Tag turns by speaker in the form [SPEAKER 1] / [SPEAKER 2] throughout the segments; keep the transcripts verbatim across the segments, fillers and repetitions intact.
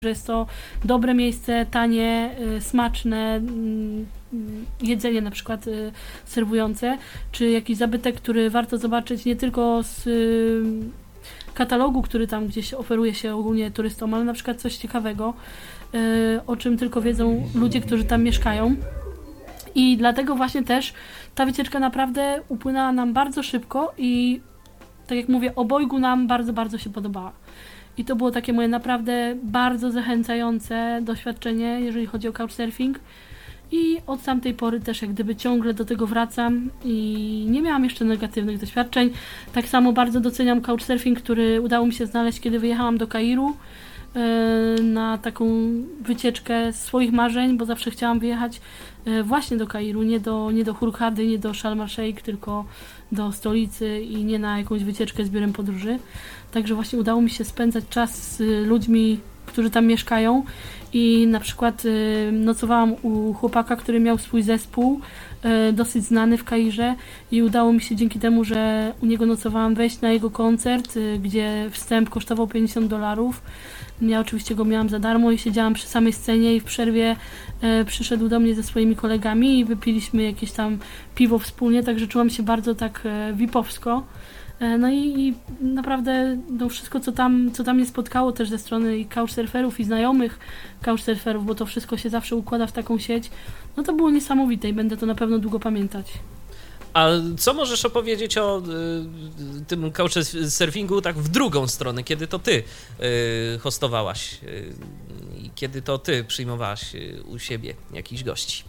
[SPEAKER 1] że jest to dobre miejsce, tanie, smaczne, jedzenie na przykład serwujące, czy jakiś zabytek, który warto zobaczyć nie tylko z katalogu, który tam gdzieś oferuje się ogólnie turystom, ale na przykład coś ciekawego, o czym tylko wiedzą ludzie, którzy tam mieszkają. I dlatego właśnie też ta wycieczka naprawdę upłynęła nam bardzo szybko i tak jak mówię, obojgu nam bardzo, bardzo się podobała. I to było takie moje naprawdę bardzo zachęcające doświadczenie, jeżeli chodzi o couchsurfing. I od tamtej pory też jak gdyby ciągle do tego wracam i nie miałam jeszcze negatywnych doświadczeń. Tak samo bardzo doceniam couchsurfing, który udało mi się znaleźć, kiedy wyjechałam do Kairu na taką wycieczkę swoich marzeń, bo zawsze chciałam wyjechać właśnie do Kairu, nie do, nie do Hurghady, nie do Sharm el-Sheikh, tylko do stolicy i nie na jakąś wycieczkę z biurem podróży. Także właśnie udało mi się spędzać czas z ludźmi, którzy tam mieszkają i na przykład nocowałam u chłopaka, który miał swój zespół dosyć znany w Kairze i udało mi się dzięki temu, że u niego nocowałam, wejść na jego koncert, gdzie wstęp kosztował pięćdziesiąt dolarów. Ja oczywiście go miałam za darmo i siedziałam przy samej scenie i w przerwie e, przyszedł do mnie ze swoimi kolegami i wypiliśmy jakieś tam piwo wspólnie, także czułam się bardzo tak e, vipowsko. E, no i, i naprawdę no wszystko, co tam, co tam mnie spotkało też ze strony i couchsurferów i znajomych couchsurferów, bo to wszystko się zawsze układa w taką sieć, no to było niesamowite i będę to na pewno długo pamiętać.
[SPEAKER 2] A co możesz opowiedzieć o y, tym couchsurfingu tak w drugą stronę, kiedy to ty y, hostowałaś i y, kiedy to ty przyjmowałaś y, u siebie jakichś gości?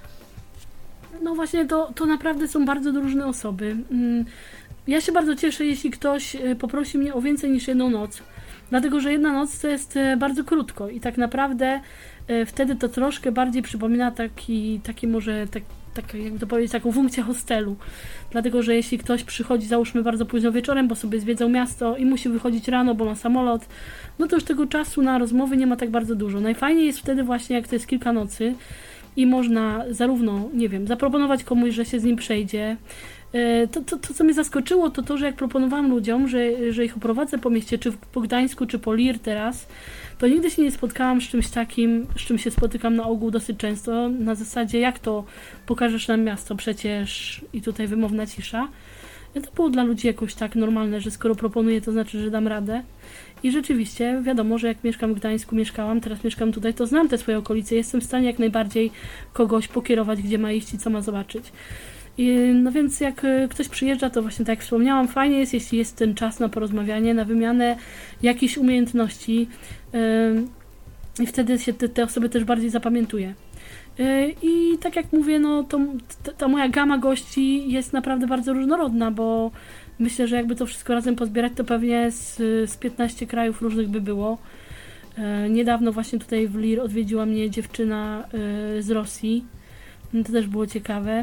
[SPEAKER 1] No właśnie, to, to naprawdę są bardzo różne osoby. Ja się bardzo cieszę, jeśli ktoś poprosi mnie o więcej niż jedną noc, dlatego że jedna noc to jest bardzo krótko i tak naprawdę wtedy to troszkę bardziej przypomina taki, taki może tak, tak, jakby to powiedzieć, taką funkcję hostelu. Dlatego, że jeśli ktoś przychodzi, załóżmy bardzo późno wieczorem, bo sobie zwiedzał miasto i musi wychodzić rano, bo ma samolot, no to już tego czasu na rozmowy nie ma tak bardzo dużo. Najfajniej jest wtedy właśnie, jak to jest kilka nocy i można zarówno, nie wiem, zaproponować komuś, że się z nim przejdzie. To, to, to co mnie zaskoczyło, to to, że jak proponowałam ludziom, że, że ich oprowadzę po mieście, czy po Gdańsku, czy po Lir teraz, to nigdy się nie spotkałam z czymś takim, z czym się spotykam na ogół dosyć często, na zasadzie jak to pokażesz nam miasto przecież i tutaj wymowna cisza. To było dla ludzi jakoś tak normalne, że skoro proponuję, to znaczy, że dam radę. I rzeczywiście wiadomo, że jak mieszkam w Gdańsku, mieszkałam, teraz mieszkam tutaj, to znam te swoje okolice, jestem w stanie jak najbardziej kogoś pokierować, gdzie ma iść i co ma zobaczyć. I, no więc jak ktoś przyjeżdża, to właśnie tak jak wspomniałam, fajnie jest, jeśli jest ten czas na porozmawianie, na wymianę jakichś umiejętności yy, i wtedy się te, te osoby też bardziej zapamiętuje. Yy, I tak jak mówię, no to ta, ta moja gama gości jest naprawdę bardzo różnorodna, bo myślę, że jakby to wszystko razem pozbierać, to pewnie z, z piętnaście krajów różnych by było. Yy, niedawno właśnie tutaj w Lir odwiedziła mnie dziewczyna yy, z Rosji. To też było ciekawe.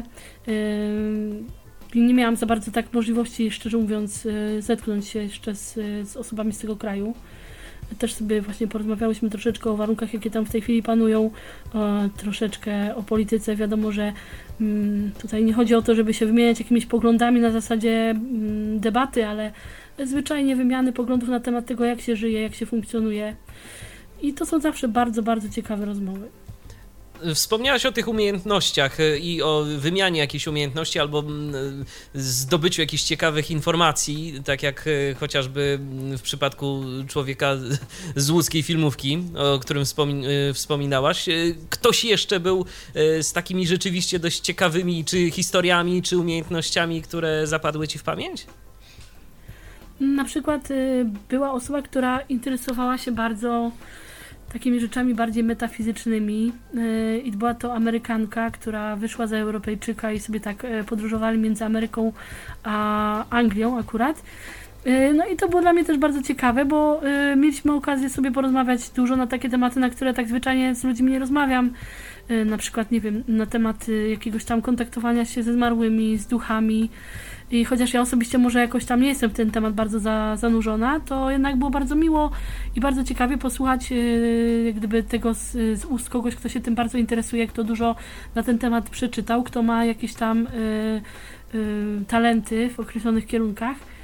[SPEAKER 1] Nie miałam za bardzo tak możliwości, szczerze mówiąc, zetknąć się jeszcze z, z osobami z tego kraju. Też sobie właśnie porozmawiałyśmy troszeczkę o warunkach, jakie tam w tej chwili panują, o, troszeczkę o polityce. Wiadomo, że mm, tutaj nie chodzi o to, żeby się wymieniać jakimiś poglądami na zasadzie mm, debaty, ale zwyczajnie wymiany poglądów na temat tego, jak się żyje, jak się funkcjonuje. I to są zawsze bardzo, bardzo ciekawe rozmowy.
[SPEAKER 2] Wspomniałaś o tych umiejętnościach i o wymianie jakichś umiejętności albo zdobyciu jakichś ciekawych informacji, tak jak chociażby w przypadku człowieka z łódzkiej filmówki, o którym wspomin- wspominałaś. Ktoś jeszcze był z takimi rzeczywiście dość ciekawymi czy historiami, czy umiejętnościami, które zapadły ci w pamięć?
[SPEAKER 1] Na przykład była osoba, która interesowała się bardzo takimi rzeczami bardziej metafizycznymi i była to Amerykanka, która wyszła za Europejczyka i sobie tak podróżowali między Ameryką a Anglią akurat. No i to było dla mnie też bardzo ciekawe, bo mieliśmy okazję sobie porozmawiać dużo na takie tematy, na które tak zwyczajnie z ludźmi nie rozmawiam. Na przykład, nie wiem, na temat jakiegoś tam kontaktowania się ze zmarłymi, z duchami. I chociaż ja osobiście może jakoś tam nie jestem w ten temat bardzo za, zanurzona, to jednak było bardzo miło i bardzo ciekawie posłuchać yy, jak gdyby tego z, z ust kogoś, kto się tym bardzo interesuje, kto dużo na ten temat przeczytał, kto ma jakieś tam yy, yy, talenty w określonych kierunkach.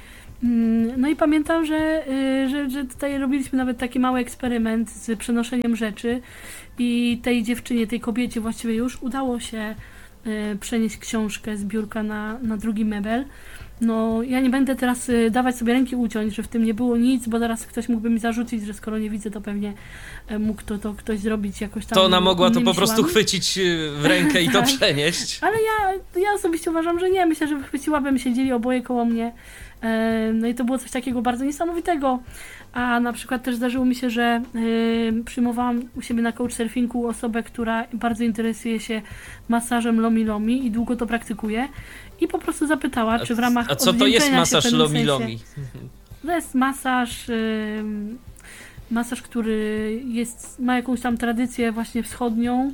[SPEAKER 1] No i pamiętam, że, że, że tutaj robiliśmy nawet taki mały eksperyment z przenoszeniem rzeczy i tej dziewczynie, tej kobiecie właściwie już udało się przenieść książkę z biurka na, na drugi mebel. No, ja nie będę teraz dawać sobie ręki uciąć, że w tym nie było nic, bo zaraz ktoś mógłby mi zarzucić, że skoro nie widzę, to pewnie mógł to, to ktoś zrobić jakoś tam.
[SPEAKER 2] To ona mogła to po
[SPEAKER 1] siłami.
[SPEAKER 2] prostu chwycić w rękę i to
[SPEAKER 1] tak.
[SPEAKER 2] przenieść.
[SPEAKER 1] Ale ja, ja osobiście uważam, że nie. Myślę, że chwyciłabym, siedzieli oboje koło mnie. No i to było coś takiego bardzo niesamowitego. A na przykład też zdarzyło mi się, że yy, przyjmowałam u siebie na couchsurfingu osobę, która bardzo interesuje się masażem Lomi Lomi i długo to praktykuje. I po prostu zapytała, czy w ramach
[SPEAKER 2] A co to jest masaż Lomi Lomi?
[SPEAKER 1] To jest masaż, yy, masaż, który jest, ma jakąś tam tradycję właśnie wschodnią.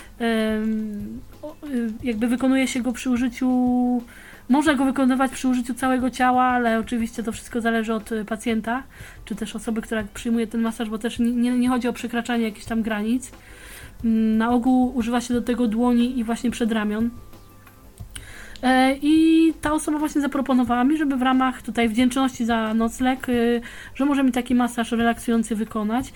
[SPEAKER 1] Yy, jakby wykonuje się go przy użyciu Można go wykonywać przy użyciu całego ciała, ale oczywiście to wszystko zależy od pacjenta, czy też osoby, która przyjmuje ten masaż, bo też nie, nie chodzi o przekraczanie jakichś tam granic. Na ogół używa się do tego dłoni i właśnie przedramion. I ta osoba właśnie zaproponowała mi, żeby w ramach tutaj wdzięczności za nocleg, że może mi taki masaż relaksujący wykonać.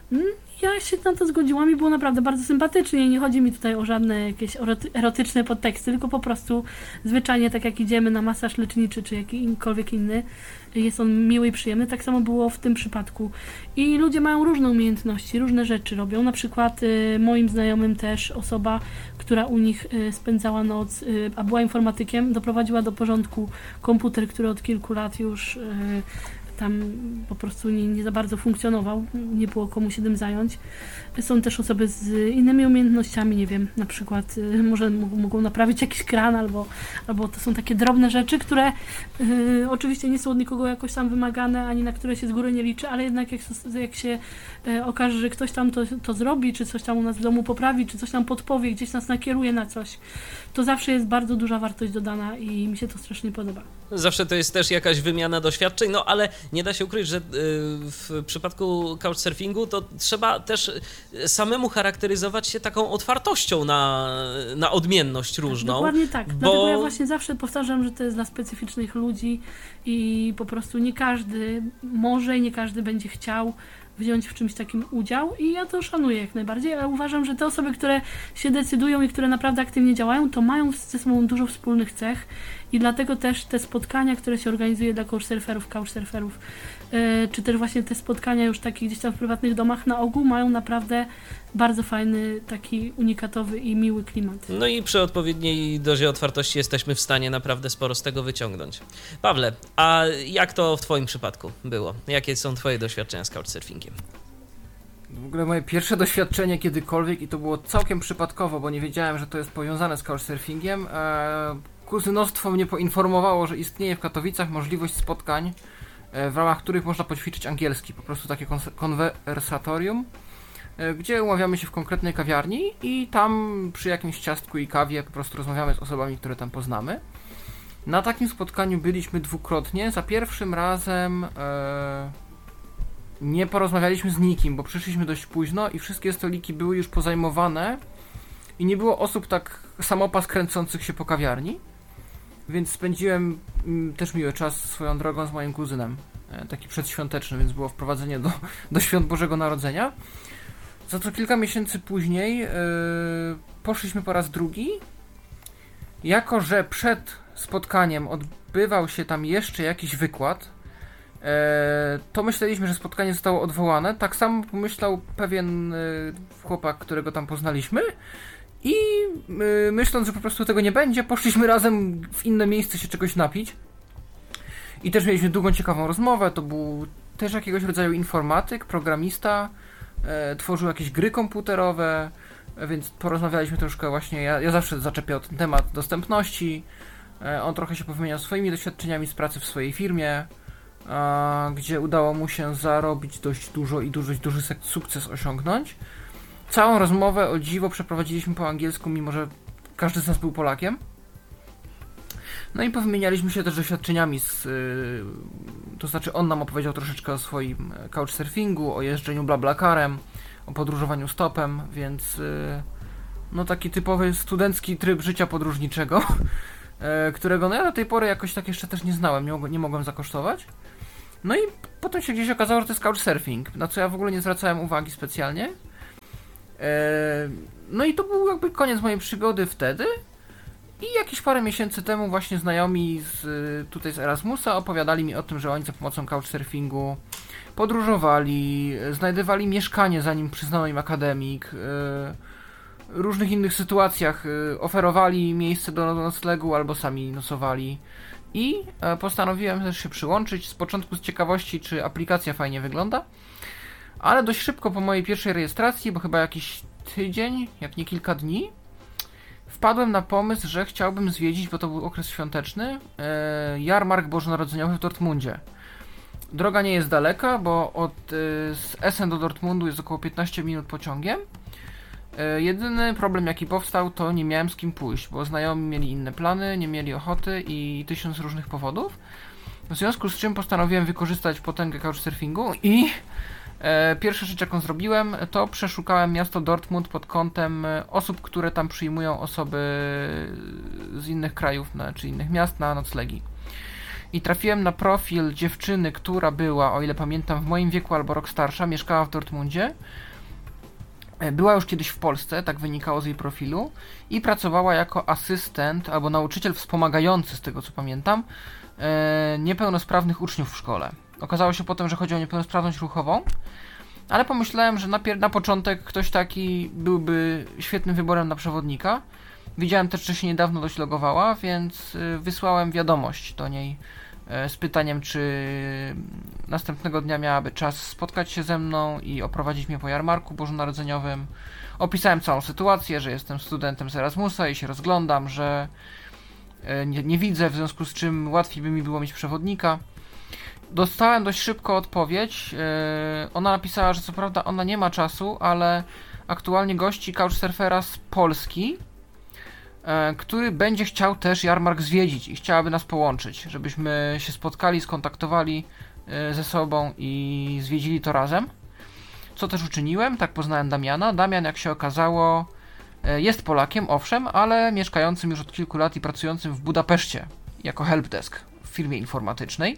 [SPEAKER 1] Ja się na to zgodziłam i było naprawdę bardzo sympatycznie. Nie chodzi mi tutaj o żadne jakieś erotyczne podteksty, tylko po prostu zwyczajnie tak jak idziemy na masaż leczniczy czy jakikolwiek inny, jest on miły i przyjemny. Tak samo było w tym przypadku. I ludzie mają różne umiejętności, różne rzeczy robią. Na przykład y, moim znajomym też osoba, która u nich y, spędzała noc, y, a była informatykiem, doprowadziła do porządku komputer, który od kilku lat już y, tam po prostu nie, nie za bardzo funkcjonował, nie było komu się tym zająć. Są też osoby z innymi umiejętnościami, nie wiem, na przykład y, może mogą naprawić jakiś kran, albo, albo to są takie drobne rzeczy, które y, oczywiście nie są od nikogo jakoś tam wymagane, ani na które się z góry nie liczy, ale jednak jak, jak się y, okaże, że ktoś tam to, to zrobi, czy coś tam u nas w domu poprawi, czy coś tam podpowie, gdzieś nas nakieruje na coś, to zawsze jest bardzo duża wartość dodana i mi się to strasznie podoba.
[SPEAKER 2] Zawsze to jest też jakaś wymiana doświadczeń, no ale nie da się ukryć, że w przypadku couchsurfingu to trzeba też samemu charakteryzować się taką otwartością na, na odmienność różną.
[SPEAKER 1] Dokładnie tak,
[SPEAKER 2] bo...
[SPEAKER 1] dlatego ja właśnie zawsze powtarzam, że to jest dla specyficznych ludzi i po prostu nie każdy może i nie każdy będzie chciał wziąć w czymś takim udział i ja to szanuję jak najbardziej, ale uważam, że te osoby, które się decydują i które naprawdę aktywnie działają, to mają ze sobą dużo wspólnych cech i dlatego też te spotkania, które się organizuje dla couchsurferów, couchsurferów, yy, czy też właśnie te spotkania już takie gdzieś tam w prywatnych domach na ogół mają naprawdę bardzo fajny, taki unikatowy i miły klimat.
[SPEAKER 2] No i przy odpowiedniej dozie otwartości jesteśmy w stanie naprawdę sporo z tego wyciągnąć. Pawle, a jak to w twoim przypadku było? Jakie są twoje doświadczenia z couchsurfingiem?
[SPEAKER 3] W ogóle moje pierwsze doświadczenie kiedykolwiek i to było całkiem przypadkowo, bo nie wiedziałem, że to jest powiązane z couchsurfingiem. Eee, kuzynostwo mnie poinformowało, że istnieje w Katowicach możliwość spotkań, e, w ramach których można poćwiczyć angielski, po prostu takie konwersatorium, e, gdzie umawiamy się w konkretnej kawiarni i tam przy jakimś ciastku i kawie po prostu rozmawiamy z osobami, które tam poznamy. Na takim spotkaniu byliśmy dwukrotnie. Za pierwszym razem e, nie porozmawialiśmy z nikim, bo przyszliśmy dość późno i wszystkie stoliki były już pozajmowane i nie było osób tak samopas kręcących się po kawiarni, więc spędziłem m, też miły czas swoją drogą z moim kuzynem, e, taki przedświąteczny, więc było wprowadzenie do, do świąt Bożego Narodzenia. Za to kilka miesięcy później e, poszliśmy po raz drugi, jako że przed spotkaniem odbywał się tam jeszcze jakiś wykład, e, to myśleliśmy, że spotkanie zostało odwołane. Tak samo pomyślał pewien e, chłopak, którego tam poznaliśmy i e, myśląc, że po prostu tego nie będzie, poszliśmy razem w inne miejsce się czegoś napić i też mieliśmy długą, ciekawą rozmowę. To był też jakiegoś rodzaju informatyk, programista, e, tworzył jakieś gry komputerowe, więc porozmawialiśmy troszkę właśnie, ja, ja zawsze zaczepiał ten temat dostępności. On trochę się powymieniał swoimi doświadczeniami z pracy w swojej firmie, gdzie udało mu się zarobić dość dużo i dość duży sukces osiągnąć. Całą rozmowę o dziwo przeprowadziliśmy po angielsku, mimo że każdy z nas był Polakiem. No i powymienialiśmy się też doświadczeniami, z, to znaczy on nam opowiedział troszeczkę o swoim couchsurfingu, o jeżdżeniu BlaBlaCarem, o podróżowaniu stopem, więc no taki typowy studencki tryb życia podróżniczego, którego no ja do tej pory jakoś tak jeszcze też nie znałem, nie, nie mogłem zakosztować. No i potem się gdzieś okazało, że to jest couchsurfing, na co ja w ogóle nie zwracałem uwagi specjalnie. No i to był jakby koniec mojej przygody wtedy. I jakieś parę miesięcy temu właśnie znajomi z, tutaj z Erasmusa opowiadali mi o tym, że oni za pomocą couchsurfingu podróżowali, znajdywali mieszkanie, zanim przyznano im akademik, w różnych innych sytuacjach oferowali miejsce do noclegu albo sami nosowali. I postanowiłem też się przyłączyć, z początku z ciekawości, czy aplikacja fajnie wygląda, ale dość szybko po mojej pierwszej rejestracji, bo chyba jakiś tydzień, jak nie kilka dni, wpadłem na pomysł, że chciałbym zwiedzić, bo to był okres świąteczny, e, jarmark bożonarodzeniowy w Dortmundzie. Droga nie jest daleka, bo od e, z Essen do Dortmundu jest około piętnaście minut pociągiem. E, jedyny problem jaki powstał, to nie miałem z kim pójść, bo znajomi mieli inne plany, nie mieli ochoty i tysiąc różnych powodów. W związku z czym postanowiłem wykorzystać potęgę couchsurfingu i e, pierwsza rzecz jaką zrobiłem, to przeszukałem miasto Dortmund pod kątem osób, które tam przyjmują osoby z innych krajów, na, czy innych miast na noclegi. I trafiłem na profil dziewczyny, która była, o ile pamiętam, w moim wieku albo rok starsza, mieszkała w Dortmundzie. Była już kiedyś w Polsce, tak wynikało z jej profilu, i pracowała jako asystent albo nauczyciel wspomagający, z tego co pamiętam, e, niepełnosprawnych uczniów w szkole. Okazało się potem, że chodzi o niepełnosprawność ruchową, ale pomyślałem, że na, pier- na początek ktoś taki byłby świetnym wyborem na przewodnika. Widziałem też, że się niedawno dość logowała, więc wysłałem wiadomość do niej z pytaniem, czy następnego dnia miałaby czas spotkać się ze mną i oprowadzić mnie po jarmarku bożonarodzeniowym. Opisałem całą sytuację, że jestem studentem z Erasmusa i się rozglądam, że nie, nie widzę, w związku z czym łatwiej by mi było mieć przewodnika. Dostałem dość szybko odpowiedź. Ona napisała, że co prawda ona nie ma czasu, ale aktualnie gości couchsurfera z Polski, który będzie chciał też jarmark zwiedzić i chciałaby nas połączyć, żebyśmy się spotkali, skontaktowali ze sobą i zwiedzili to razem. Co też uczyniłem, tak poznałem Damiana. Damian, jak się okazało, jest Polakiem, owszem, ale mieszkającym już od kilku lat i pracującym w Budapeszcie jako helpdesk w firmie informatycznej.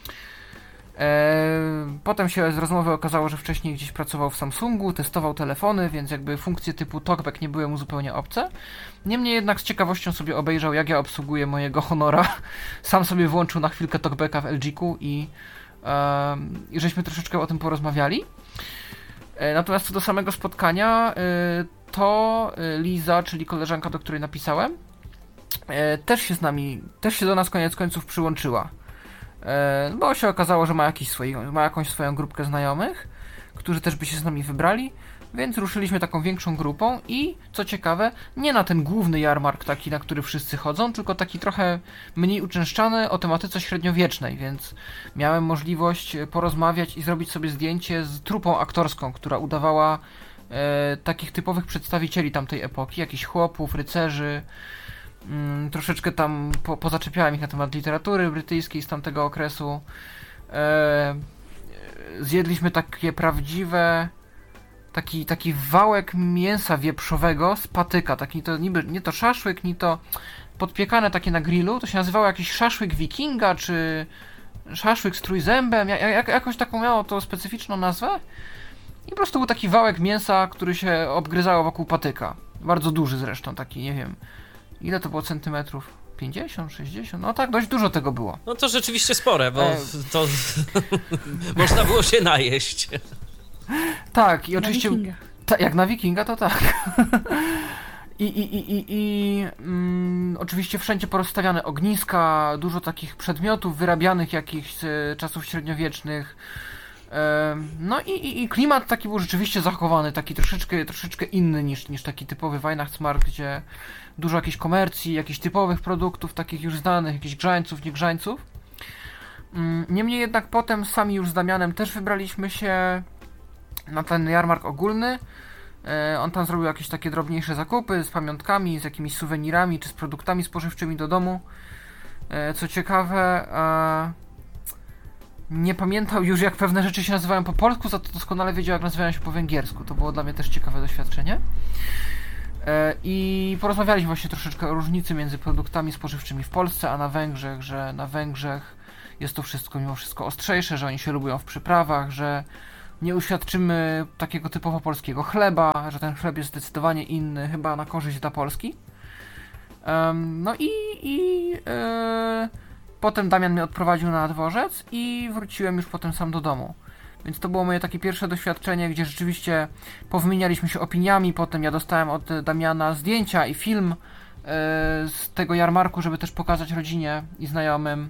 [SPEAKER 3] Potem się z rozmowy okazało, że wcześniej gdzieś pracował w Samsungu, testował telefony, więc jakby funkcje typu talkback nie były mu zupełnie obce. Niemniej jednak z ciekawością sobie obejrzał, jak ja obsługuję mojego Honora. Sam sobie włączył na chwilkę talkbacka w L G ku i, um, i żeśmy troszeczkę o tym porozmawiali. Natomiast co do samego spotkania, to Liza, czyli koleżanka, do której napisałem, też się z nami, też się do nas koniec końców przyłączyła. Bo się okazało, że ma, jakiś swój, ma jakąś swoją grupkę znajomych, którzy też by się z nami wybrali, więc ruszyliśmy taką większą grupą i, co ciekawe, nie na ten główny jarmark taki, na który wszyscy chodzą, tylko taki trochę mniej uczęszczany o tematyce średniowiecznej, więc miałem możliwość porozmawiać i zrobić sobie zdjęcie z trupą aktorską, która udawała e, takich typowych przedstawicieli tamtej epoki, jakichś chłopów, rycerzy. Mm, troszeczkę tam po, pozaczepiałem ich na temat literatury brytyjskiej z tamtego okresu. E, zjedliśmy takie prawdziwe taki, taki wałek mięsa wieprzowego z patyka, taki to niby, nie to szaszłyk, nie to podpiekane takie na grillu, to się nazywało jakiś szaszłyk wikinga, czy szaszłyk z trójzębem, jak, jakąś taką miało to specyficzną nazwę i po prostu był taki wałek mięsa, który się obgryzało wokół patyka, bardzo duży zresztą, taki, nie wiem, ile to było centymetrów? pięćdziesiąt, sześćdziesiąt? No tak, dość dużo tego było.
[SPEAKER 2] No to rzeczywiście spore, bo e... to można było się najeść.
[SPEAKER 3] Tak, i
[SPEAKER 1] na
[SPEAKER 3] oczywiście...
[SPEAKER 1] Wikinga.
[SPEAKER 3] Ta, jak na Wikinga, to tak. I, i, i, i, i mm, oczywiście wszędzie porozstawiane ogniska, dużo takich przedmiotów wyrabianych jakichś z czasów średniowiecznych. E, no i, i, i klimat taki był rzeczywiście zachowany, taki troszeczkę, troszeczkę inny niż, niż taki typowy Weihnachtsmarkt, gdzie dużo jakiejś komercji, jakichś typowych produktów, takich już znanych, jakichś grzańców, nie grzańców. Mm, niemniej jednak potem sami już z Damianem też wybraliśmy się na ten jarmark ogólny. E, on tam zrobił jakieś takie drobniejsze zakupy z pamiątkami, z jakimiś suwenirami czy z produktami spożywczymi do domu. E, co ciekawe, e, nie pamiętał już, jak pewne rzeczy się nazywają po polsku, za to doskonale wiedział, jak nazywają się po węgiersku. To było dla mnie też ciekawe doświadczenie. E, I porozmawialiśmy właśnie troszeczkę o różnicy między produktami spożywczymi w Polsce a na Węgrzech, że na Węgrzech jest to wszystko mimo wszystko ostrzejsze, że oni się lubią w przyprawach, że nie uświadczymy takiego typowo polskiego chleba, że ten chleb jest zdecydowanie inny, chyba na korzyść dla Polski. Um, no i, i yy, potem Damian mnie odprowadził na dworzec i wróciłem już potem sam do domu. Więc to było moje takie pierwsze doświadczenie, gdzie rzeczywiście powymienialiśmy się opiniami, potem ja dostałem od Damiana zdjęcia i film yy, z tego jarmarku, żeby też pokazać rodzinie i znajomym.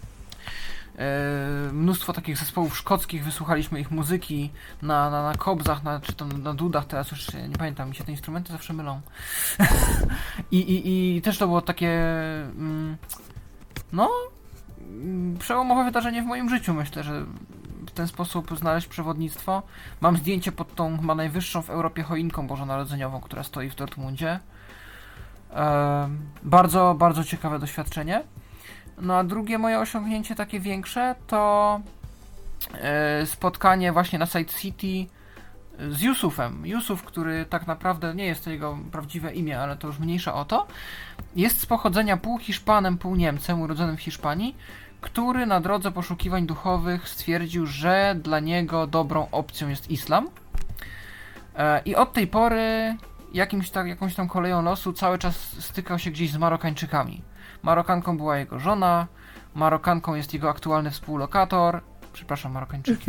[SPEAKER 3] Yy, mnóstwo takich zespołów szkockich, wysłuchaliśmy ich muzyki na, na, na kobzach, na, czy tam na dudach, teraz już nie pamiętam, mi się te instrumenty zawsze mylą. I, i, I też to było takie mm, no mm, przełomowe wydarzenie w moim życiu, myślę, że w ten sposób znaleźć przewodnictwo. Mam zdjęcie pod tą chyba najwyższą w Europie choinką bożonarodzeniową, która stoi w Dortmundzie. Yy, bardzo, bardzo ciekawe doświadczenie. No a drugie moje osiągnięcie takie większe to yy, spotkanie właśnie na Side City z Yusufem. Yusuf, który tak naprawdę nie jest to jego prawdziwe imię, ale to już mniejsza o to. Jest z pochodzenia pół Hiszpanem, pół Niemcem, urodzonym w Hiszpanii, który na drodze poszukiwań duchowych stwierdził, że dla niego dobrą opcją jest islam. Yy, I od tej pory jakimś tak, jakąś tam koleją losu cały czas stykał się gdzieś z Marokańczykami. Marokanką była jego żona, Marokanką jest jego aktualny współlokator. Przepraszam, Marokańczyki.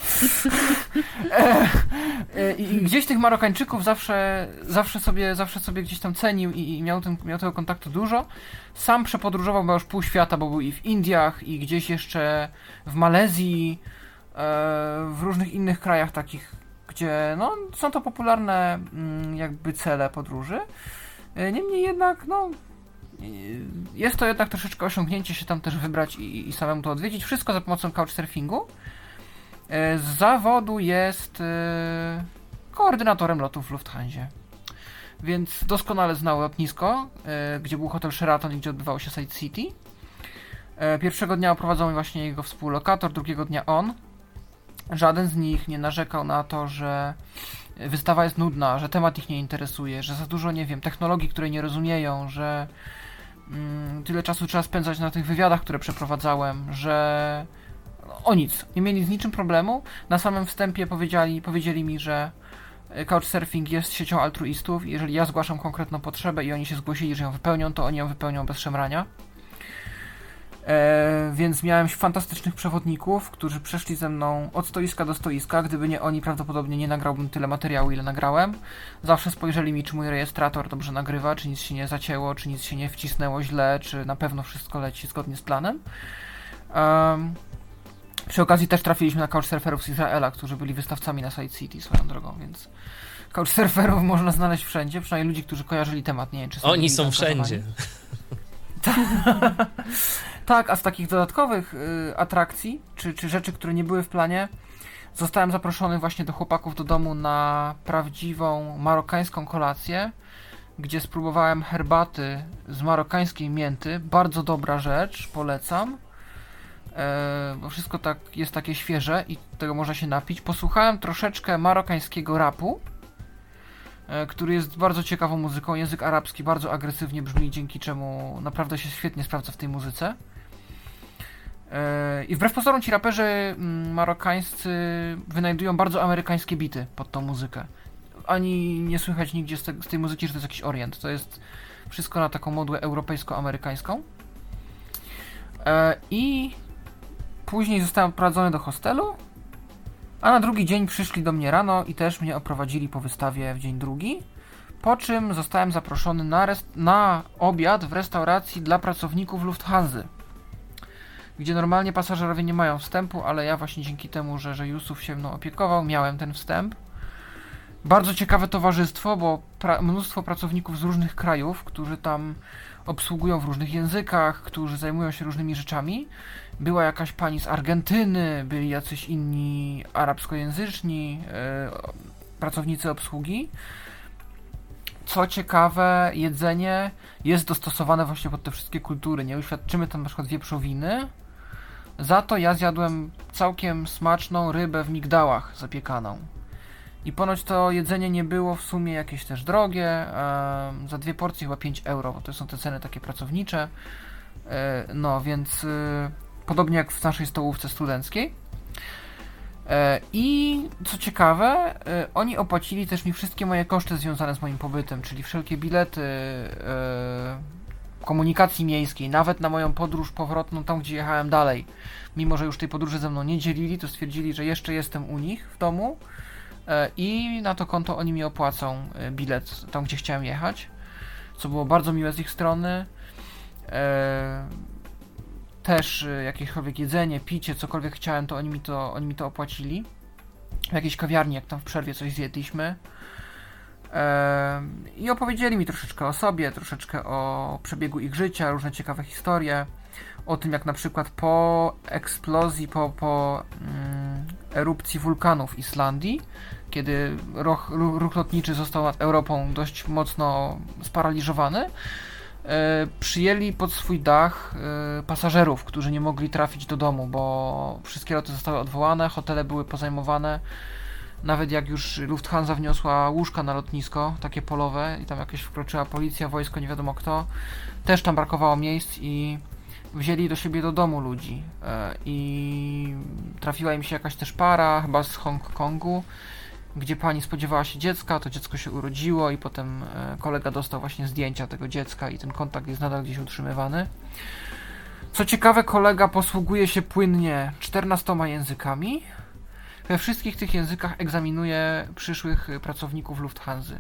[SPEAKER 3] e, e, I gdzieś tych Marokańczyków zawsze, zawsze, sobie, zawsze sobie gdzieś tam cenił i, i miał, ten, miał tego kontaktu dużo. Sam przepodróżował chyba już pół świata, bo był i w Indiach, i gdzieś jeszcze w Malezji, e, w różnych innych krajach takich, gdzie no, są to popularne mm, jakby cele podróży. E, niemniej jednak, no jest to jednak troszeczkę osiągnięcie się tam też wybrać i, i samemu to odwiedzić. Wszystko za pomocą couchsurfingu. Z zawodu jest koordynatorem lotów w Lufthansie. Więc doskonale znał lotnisko, gdzie był hotel Sheraton i gdzie odbywało się Side City. Pierwszego dnia oprowadzał mi właśnie jego współlokator, drugiego dnia on. Żaden z nich nie narzekał na to, że wystawa jest nudna, że temat ich nie interesuje, że za dużo, nie wiem, technologii, której nie rozumieją, że mm, tyle czasu trzeba spędzać na tych wywiadach, które przeprowadzałem, że no, o nic, nie mieli z niczym problemu. Na samym wstępie powiedzieli, powiedzieli mi, że Couchsurfing jest siecią altruistów i jeżeli ja zgłaszam konkretną potrzebę i oni się zgłosili, że ją wypełnią, to oni ją wypełnią bez szemrania. E, więc miałem fantastycznych przewodników, którzy przeszli ze mną od stoiska do stoiska. Gdyby nie oni, prawdopodobnie nie nagrałbym tyle materiału, ile nagrałem. Zawsze spojrzeli mi, czy mój rejestrator dobrze nagrywa, czy nic się nie zacięło, czy nic się nie wcisnęło źle, czy na pewno wszystko leci zgodnie z planem. Um, przy okazji też trafiliśmy na couchsurferów z Izraela, którzy byli wystawcami na Side City swoją drogą, więc couchsurferów można znaleźć wszędzie, przynajmniej ludzi, którzy kojarzyli temat. Nie wiem, czy są
[SPEAKER 2] oni są wszędzie.
[SPEAKER 3] Tak, a z takich dodatkowych y, atrakcji, czy, czy rzeczy, które nie były w planie, zostałem zaproszony właśnie do chłopaków do domu na prawdziwą marokańską kolację, gdzie spróbowałem herbaty z marokańskiej mięty. Bardzo dobra rzecz, polecam. E, bo wszystko tak jest takie świeże i tego można się napić. Posłuchałem troszeczkę marokańskiego rapu, e, który jest bardzo ciekawą muzyką. Język arabski bardzo agresywnie brzmi, dzięki czemu naprawdę się świetnie sprawdza w tej muzyce. E, I wbrew pozorom ci raperzy marokańscy wynajdują bardzo amerykańskie bity pod tą muzykę. Ani nie słychać nigdzie z, te, z tej muzyki, że to jest jakiś orient. To jest wszystko na taką modłę europejsko-amerykańską. E, I później zostałem odprowadzony do hostelu, a na drugi dzień przyszli do mnie rano i też mnie oprowadzili po wystawie w dzień drugi, po czym zostałem zaproszony na, rest- na obiad w restauracji dla pracowników Lufthansy, gdzie normalnie pasażerowie nie mają wstępu, ale ja właśnie dzięki temu, że, że Jusuf się mną opiekował, miałem ten wstęp. Bardzo ciekawe towarzystwo, bo pra- mnóstwo pracowników z różnych krajów, którzy tam obsługują w różnych językach, którzy zajmują się różnymi rzeczami. Była jakaś pani z Argentyny, byli jacyś inni arabskojęzyczni yy, pracownicy obsługi. Co ciekawe, jedzenie jest dostosowane właśnie pod te wszystkie kultury. Nie uświadczymy tam na przykład wieprzowiny. Za to ja zjadłem całkiem smaczną rybę w migdałach zapiekaną. I ponoć to jedzenie nie było w sumie jakieś też drogie. Yy, za dwie porcje chyba pięć euro, bo to są te ceny takie pracownicze. Yy, no więc... Yy, podobnie jak w naszej stołówce studenckiej. I co ciekawe, oni opłacili też mi wszystkie moje koszty związane z moim pobytem, czyli wszelkie bilety, komunikacji miejskiej, nawet na moją podróż powrotną tam, gdzie jechałem dalej. Mimo że już tej podróży ze mną nie dzielili, to stwierdzili, że jeszcze jestem u nich w domu i na to konto oni mi opłacą bilet tam, gdzie chciałem jechać, co było bardzo miłe z ich strony. Też jakiekolwiek jedzenie, picie, cokolwiek chciałem, to oni mi to, oni mi to opłacili. W jakiejś kawiarni, jak tam w przerwie coś zjedliśmy. I opowiedzieli mi troszeczkę o sobie, troszeczkę o przebiegu ich życia, różne ciekawe historie. O tym, jak na przykład po eksplozji, po, po mm, erupcji wulkanu w Islandii, kiedy ruch, ruch lotniczy został nad Europą dość mocno sparaliżowany, e, przyjęli pod swój dach e, pasażerów, którzy nie mogli trafić do domu, bo wszystkie loty zostały odwołane, hotele były pozajmowane. Nawet jak już Lufthansa wniosła łóżka na lotnisko, takie polowe, i tam jakieś wkroczyła policja, wojsko, nie wiadomo kto, też tam brakowało miejsc i wzięli do siebie do domu ludzi. I trafiła im się jakaś też para, chyba z Hongkongu, gdzie pani spodziewała się dziecka, to dziecko się urodziło i potem kolega dostał właśnie zdjęcia tego dziecka i ten kontakt jest nadal gdzieś utrzymywany. Co ciekawe, kolega posługuje się płynnie czternastoma językami. We wszystkich tych językach egzaminuje przyszłych pracowników Lufthansy.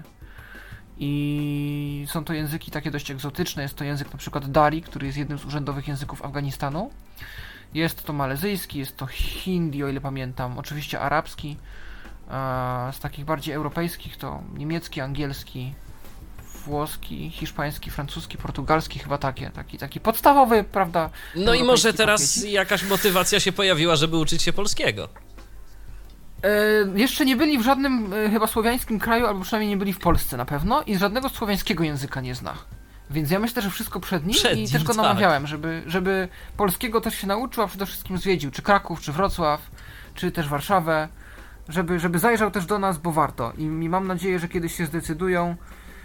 [SPEAKER 3] I są to języki takie dość egzotyczne. Jest to język na przykład Dari, który jest jednym z urzędowych języków Afganistanu. Jest to malezyjski, jest to hindi, o ile pamiętam. Oczywiście arabski. Z takich bardziej europejskich to niemiecki, angielski, włoski, hiszpański, francuski, portugalski, chyba takie. Taki, taki podstawowy, prawda?
[SPEAKER 2] No i może teraz pakiecik. Jakaś motywacja się pojawiła, żeby uczyć się polskiego.
[SPEAKER 3] E, jeszcze nie byli w żadnym e, chyba słowiańskim kraju, albo przynajmniej nie byli w Polsce na pewno i żadnego słowiańskiego języka nie zna. Więc ja myślę, że wszystko przed nim przed i nim, też go namawiałem, tak. żeby, żeby polskiego też się nauczył, a przede wszystkim zwiedził, czy Kraków, czy Wrocław, czy też Warszawę, żeby, żeby zajrzał też do nas, bo warto. I, i mam nadzieję, że kiedyś się zdecydują,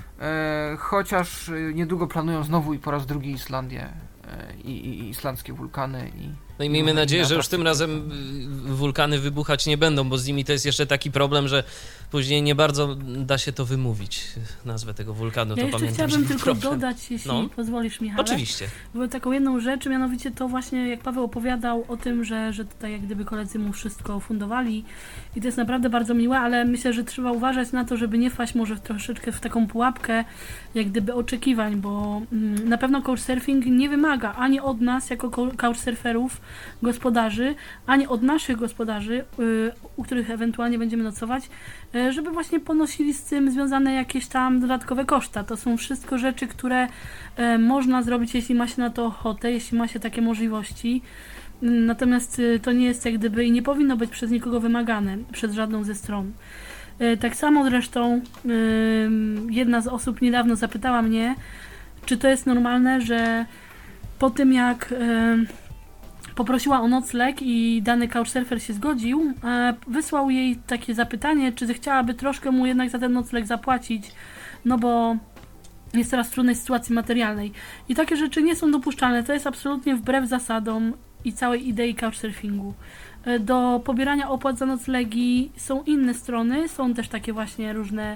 [SPEAKER 3] e, chociaż niedługo planują znowu i po raz drugi Islandię e, i, i islandzkie wulkany i
[SPEAKER 2] No i miejmy nadzieję, że już tym razem wulkany wybuchać nie będą, bo z nimi to jest jeszcze taki problem, że później nie bardzo da się to wymówić, nazwę tego wulkanu.
[SPEAKER 1] Ja
[SPEAKER 2] to
[SPEAKER 1] jeszcze
[SPEAKER 2] pamiętam,
[SPEAKER 1] chciałabym
[SPEAKER 2] że
[SPEAKER 1] tylko
[SPEAKER 2] problem.
[SPEAKER 1] dodać, jeśli
[SPEAKER 2] no.
[SPEAKER 1] pozwolisz, Michale.
[SPEAKER 2] Oczywiście.
[SPEAKER 1] Bo taką jedną rzecz, mianowicie to właśnie jak Paweł opowiadał o tym, że, że tutaj jak gdyby koledzy mu wszystko fundowali i to jest naprawdę bardzo miłe, ale myślę, że trzeba uważać na to, żeby nie wpaść może w troszeczkę w taką pułapkę jak gdyby oczekiwań, bo mm, na pewno couchsurfing nie wymaga ani od nas jako couchsurferów, gospodarzy, ani od naszych gospodarzy, yy, u których ewentualnie będziemy nocować, yy, żeby właśnie ponosili z tym związane jakieś tam dodatkowe koszta. To są wszystko rzeczy, które yy, można zrobić, jeśli ma się na to ochotę, jeśli ma się takie możliwości. Yy, natomiast yy, to nie jest jak gdyby i nie powinno być przez nikogo wymagane, przez żadną ze stron. Yy, tak samo zresztą yy, jedna z osób niedawno zapytała mnie, czy to jest normalne, że po tym jak yy, poprosiła o nocleg i dany couchsurfer się zgodził, e, wysłał jej takie zapytanie, czy chciałaby troszkę mu jednak za ten nocleg zapłacić, no bo jest teraz w trudnej sytuacji materialnej. I takie rzeczy nie są dopuszczalne. To jest absolutnie wbrew zasadom i całej idei couchsurfingu. E, do pobierania opłat za noclegi są inne strony, są też takie właśnie różne...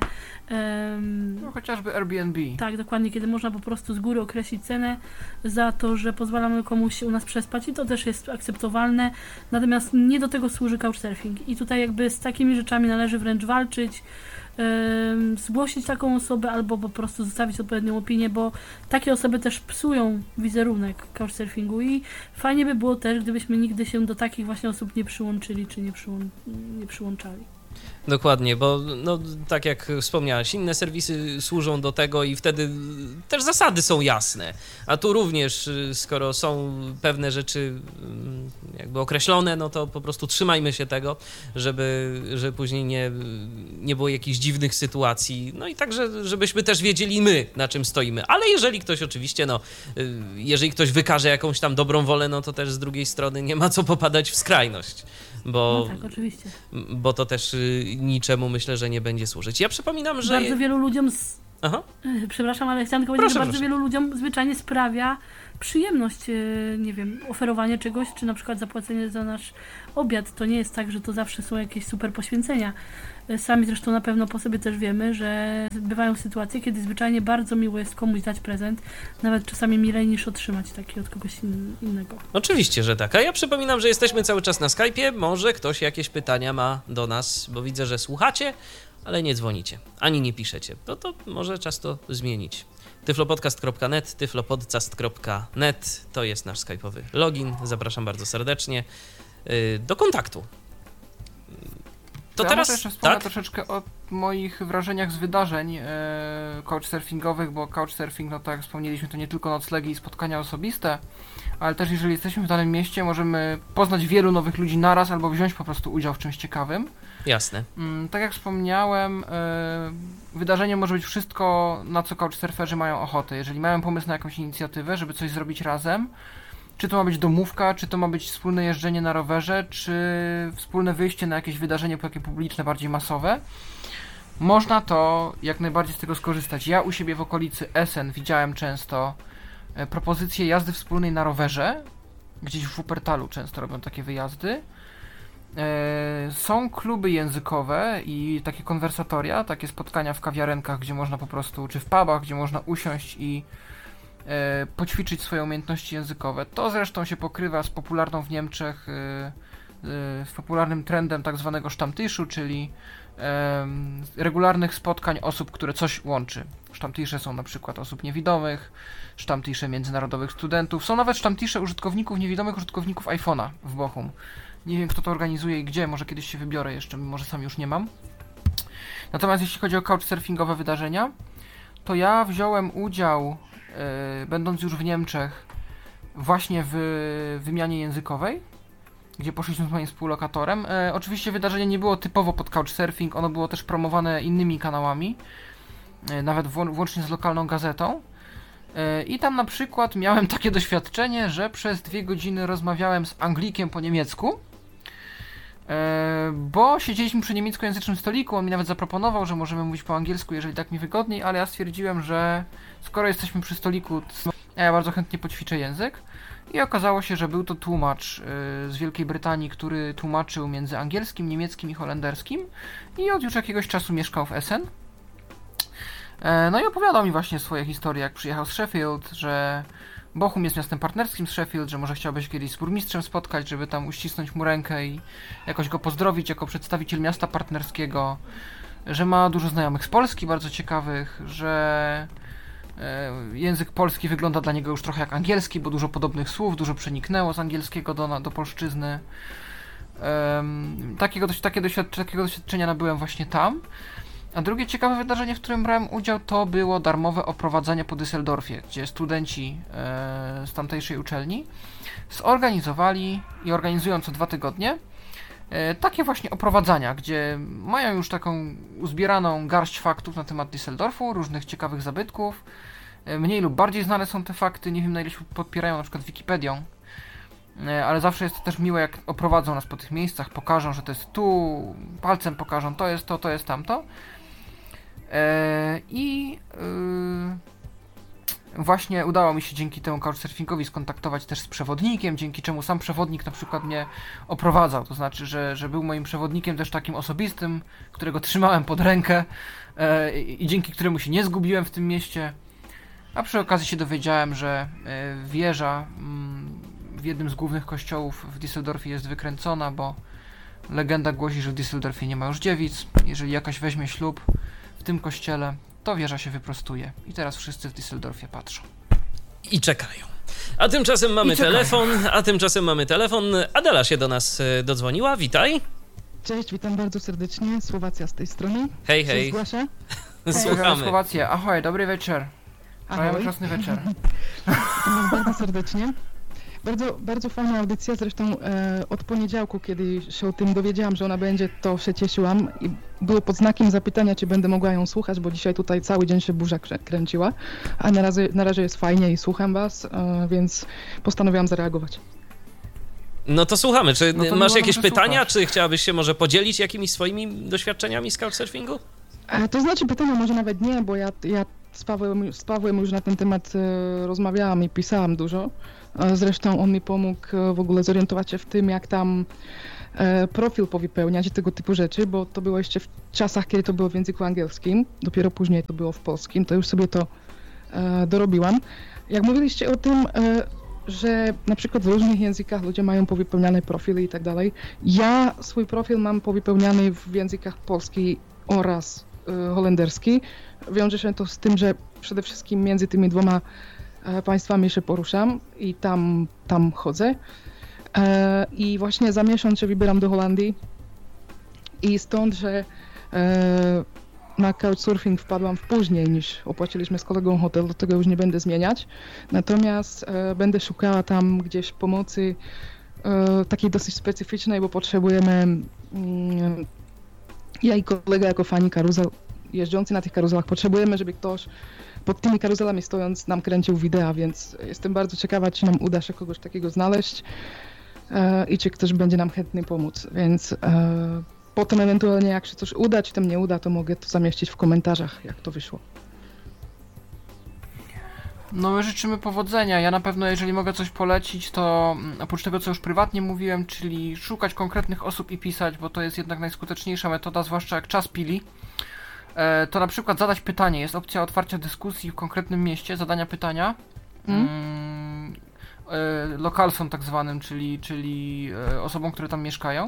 [SPEAKER 1] Um,
[SPEAKER 3] no, chociażby Airbnb.
[SPEAKER 1] Tak, dokładnie, kiedy można po prostu z góry określić cenę za to, że pozwalamy komuś się u nas przespać i to też jest akceptowalne, natomiast nie do tego służy couchsurfing i tutaj jakby z takimi rzeczami należy wręcz walczyć, um, zgłosić taką osobę albo po prostu zostawić odpowiednią opinię, bo takie osoby też psują wizerunek couchsurfingu i fajnie by było też, gdybyśmy nigdy się do takich właśnie osób nie przyłączyli, czy nie, przyłą- nie przyłączali.
[SPEAKER 2] Dokładnie, bo no, tak jak wspomniałaś, inne serwisy służą do tego i wtedy też zasady są jasne, a tu również, skoro są pewne rzeczy jakby określone, no to po prostu trzymajmy się tego, żeby, żeby później nie, nie było jakichś dziwnych sytuacji, no i także, żebyśmy też wiedzieli my, na czym stoimy, ale jeżeli ktoś oczywiście, no, jeżeli ktoś wykaże jakąś tam dobrą wolę, no to też z drugiej strony nie ma co popadać w skrajność. Bo,
[SPEAKER 1] no tak, oczywiście.
[SPEAKER 2] Bo to też niczemu myślę, że nie będzie służyć. Ja przypominam, że...
[SPEAKER 1] Bardzo wielu ludziom... Z...
[SPEAKER 2] Aha.
[SPEAKER 1] Przepraszam, ale chciałam tylko powiedzieć,
[SPEAKER 2] Proszę,
[SPEAKER 1] że bardzo
[SPEAKER 2] proszę.
[SPEAKER 1] wielu ludziom zwyczajnie sprawia przyjemność, nie wiem, oferowanie czegoś, czy na przykład zapłacenie za nasz obiad. To nie jest tak, że to zawsze są jakieś super poświęcenia. Sami zresztą na pewno po sobie też wiemy, że bywają sytuacje, kiedy zwyczajnie bardzo miło jest komuś dać prezent, nawet czasami milej niż otrzymać taki od kogoś in- innego.
[SPEAKER 2] Oczywiście, że tak. A ja przypominam, że jesteśmy cały czas na Skype'ie. Może ktoś jakieś pytania ma do nas, bo widzę, że słuchacie, ale nie dzwonicie, ani nie piszecie. No to może czas to zmienić. tyflopodcast kropka net, tyflopodcast kropka net to jest nasz skype'owy login. Zapraszam bardzo serdecznie yy, do kontaktu. To
[SPEAKER 3] ja
[SPEAKER 2] teraz
[SPEAKER 3] może jeszcze wspomnę
[SPEAKER 2] tak?
[SPEAKER 3] troszeczkę o moich wrażeniach z wydarzeń e, couchsurfingowych, bo couchsurfing, no tak jak wspomnieliśmy, to nie tylko noclegi i spotkania osobiste, ale też jeżeli jesteśmy w danym mieście, możemy poznać wielu nowych ludzi naraz albo wziąć po prostu udział w czymś ciekawym.
[SPEAKER 2] Jasne.
[SPEAKER 3] Mm, tak jak wspomniałem, e, wydarzenie może być wszystko, na co couchsurferzy mają ochotę. Jeżeli mają pomysł na jakąś inicjatywę, żeby coś zrobić razem, czy to ma być domówka, czy to ma być wspólne jeżdżenie na rowerze, czy wspólne wyjście na jakieś wydarzenie takie publiczne, bardziej masowe, można to jak najbardziej z tego skorzystać. Ja u siebie w okolicy Essen widziałem często e, propozycje jazdy wspólnej na rowerze, gdzieś w Wuppertalu często robią takie wyjazdy. E, są kluby językowe i takie konwersatoria, takie spotkania w kawiarenkach, gdzie można po prostu, czy w pubach, gdzie można usiąść i e, poćwiczyć swoje umiejętności językowe. To zresztą się pokrywa z popularną w Niemczech, e, e, z popularnym trendem tak zwanego Stammtischu, czyli e, regularnych spotkań osób, które coś łączy. Stammtische są na przykład osób niewidomych, Stammtische międzynarodowych studentów, są nawet Stammtische użytkowników, niewidomych użytkowników iPhone'a w Bochum. Nie wiem, kto to organizuje i gdzie, może kiedyś się wybiorę jeszcze, mimo że sam już nie mam. Natomiast jeśli chodzi o couchsurfingowe wydarzenia, to ja wziąłem udział, yy, będąc już w Niemczech, właśnie w wymianie językowej, gdzie poszliśmy z moim współlokatorem. Yy, oczywiście wydarzenie nie było typowo pod couchsurfing, ono było też promowane innymi kanałami, yy, nawet wło- włącznie z lokalną gazetą. Yy, I tam na przykład miałem takie doświadczenie, że przez dwie godziny rozmawiałem z Anglikiem po niemiecku, E, bo siedzieliśmy przy niemieckojęzycznym stoliku, on mi nawet zaproponował, że możemy mówić po angielsku, jeżeli tak mi wygodniej, ale ja stwierdziłem, że skoro jesteśmy przy stoliku, to ja bardzo chętnie poćwiczę język. I okazało się, że był to tłumacz e, z Wielkiej Brytanii, który tłumaczył między angielskim, niemieckim i holenderskim i od już jakiegoś czasu mieszkał w Essen. E, no i opowiadał mi właśnie swoje historie, jak przyjechał z Sheffield, że Bochum jest miastem partnerskim z Sheffield, że może chciałby się kiedyś z burmistrzem spotkać, żeby tam uścisnąć mu rękę i jakoś go pozdrowić jako przedstawiciel miasta partnerskiego, że ma dużo znajomych z Polski, bardzo ciekawych, że e, język polski wygląda dla niego już trochę jak angielski, bo dużo podobnych słów, dużo przeniknęło z angielskiego do, do polszczyzny. E, takiego, takie doświadczenia, takiego doświadczenia nabyłem właśnie tam. A drugie ciekawe wydarzenie, w którym brałem udział, to było darmowe oprowadzanie po Düsseldorfie, gdzie studenci e, z tamtejszej uczelni zorganizowali i organizują co dwa tygodnie e, takie właśnie oprowadzania, gdzie mają już taką uzbieraną garść faktów na temat Düsseldorfu, różnych ciekawych zabytków. E, mniej lub bardziej znane są te fakty, nie wiem na ile się podpierają na przykład Wikipedią, e, ale zawsze jest to też miłe, jak oprowadzą nas po tych miejscach, pokażą, że to jest tu, palcem pokażą, to jest to, to jest tamto. I yy, właśnie udało mi się dzięki temu couchsurfingowi skontaktować też z przewodnikiem, dzięki czemu sam przewodnik na przykład mnie oprowadzał, to znaczy, że, że był moim przewodnikiem też takim osobistym, którego trzymałem pod rękę yy, i dzięki któremu się nie zgubiłem w tym mieście, a przy okazji się dowiedziałem, że yy, wieża yy, w jednym z głównych kościołów w Düsseldorfie jest wykręcona, bo legenda głosi, że w Düsseldorfie nie ma już dziewic, jeżeli jakaś weźmie ślub w tym kościele, to wieża się wyprostuje. I teraz wszyscy w Düsseldorfie patrzą.
[SPEAKER 2] I czekają. A tymczasem mamy telefon, a tymczasem mamy telefon. Adela się do nas dodzwoniła, witaj.
[SPEAKER 4] Cześć, witam bardzo serdecznie, Słowacja z tej strony.
[SPEAKER 2] Hej, hej.
[SPEAKER 4] Zgłaszę?
[SPEAKER 2] Słuchamy.
[SPEAKER 3] Słowacja, ahoj, dobry wieczór. Ahoj. Krasny wieczór.
[SPEAKER 4] Witam bardzo serdecznie. Bardzo, bardzo fajna audycja, zresztą e, od poniedziałku, kiedy się o tym dowiedziałam, że ona będzie, to się cieszyłam i było pod znakiem zapytania, czy będę mogła ją słuchać, bo dzisiaj tutaj cały dzień się burza krę- kręciła, a na razie, na razie jest fajnie i słucham was, e, więc postanowiłam zareagować.
[SPEAKER 2] No to słuchamy, czy
[SPEAKER 3] no to
[SPEAKER 2] masz jakieś pytania,
[SPEAKER 3] słuchać.
[SPEAKER 2] czy chciałabyś się może podzielić jakimiś swoimi doświadczeniami z couchsurfingu?
[SPEAKER 4] E, To znaczy pytania może nawet nie, bo ja, ja z, Pawłem, z Pawłem już na ten temat e, rozmawiałam i pisałam dużo. E, Zresztą on mi pomógł e, w ogóle zorientować się w tym, jak tam e, profil powypełniać i tego typu rzeczy, bo to było jeszcze w czasach, kiedy to było w języku angielskim, dopiero później to było w polskim, to już sobie to e, dorobiłam. Jak mówiliście o tym, e, że na przykład w różnych językach ludzie mają powypełniane profile i tak dalej, ja swój profil mam powypełniany w językach polski oraz e, holenderski. Wiąże się to z tym, że przede wszystkim między tymi dwoma e, państwami się poruszam i tam, tam chodzę. E, I właśnie za miesiąc się wybieram do Holandii i stąd, że e, na Couchsurfing wpadłam w później niż opłaciliśmy z kolegą hotel, do tego już nie będę zmieniać. Natomiast e, będę szukała tam gdzieś pomocy e, takiej dosyć specyficznej, bo potrzebujemy, mm, ja i kolega jako fani karuzel jeżdżący na tych karuzelach, potrzebujemy, żeby ktoś pod tymi karuzelami stojąc nam kręcił wideo, więc jestem bardzo ciekawa, czy nam uda się kogoś takiego znaleźć e, i czy ktoś będzie nam chętny pomóc, więc e, potem ewentualnie jak się coś uda, czy tam nie uda, to mogę to zamieścić w komentarzach, jak to wyszło.
[SPEAKER 3] No my życzymy powodzenia. Ja na pewno, jeżeli mogę coś polecić, to oprócz tego, co już prywatnie mówiłem, czyli szukać konkretnych osób i pisać, bo to jest jednak najskuteczniejsza metoda, zwłaszcza jak czas pili, to na przykład zadać pytanie. Jest opcja otwarcia dyskusji w konkretnym mieście, zadania pytania. Hmm? Mm, lokalsom tak zwanym, czyli, czyli osobom, które tam mieszkają.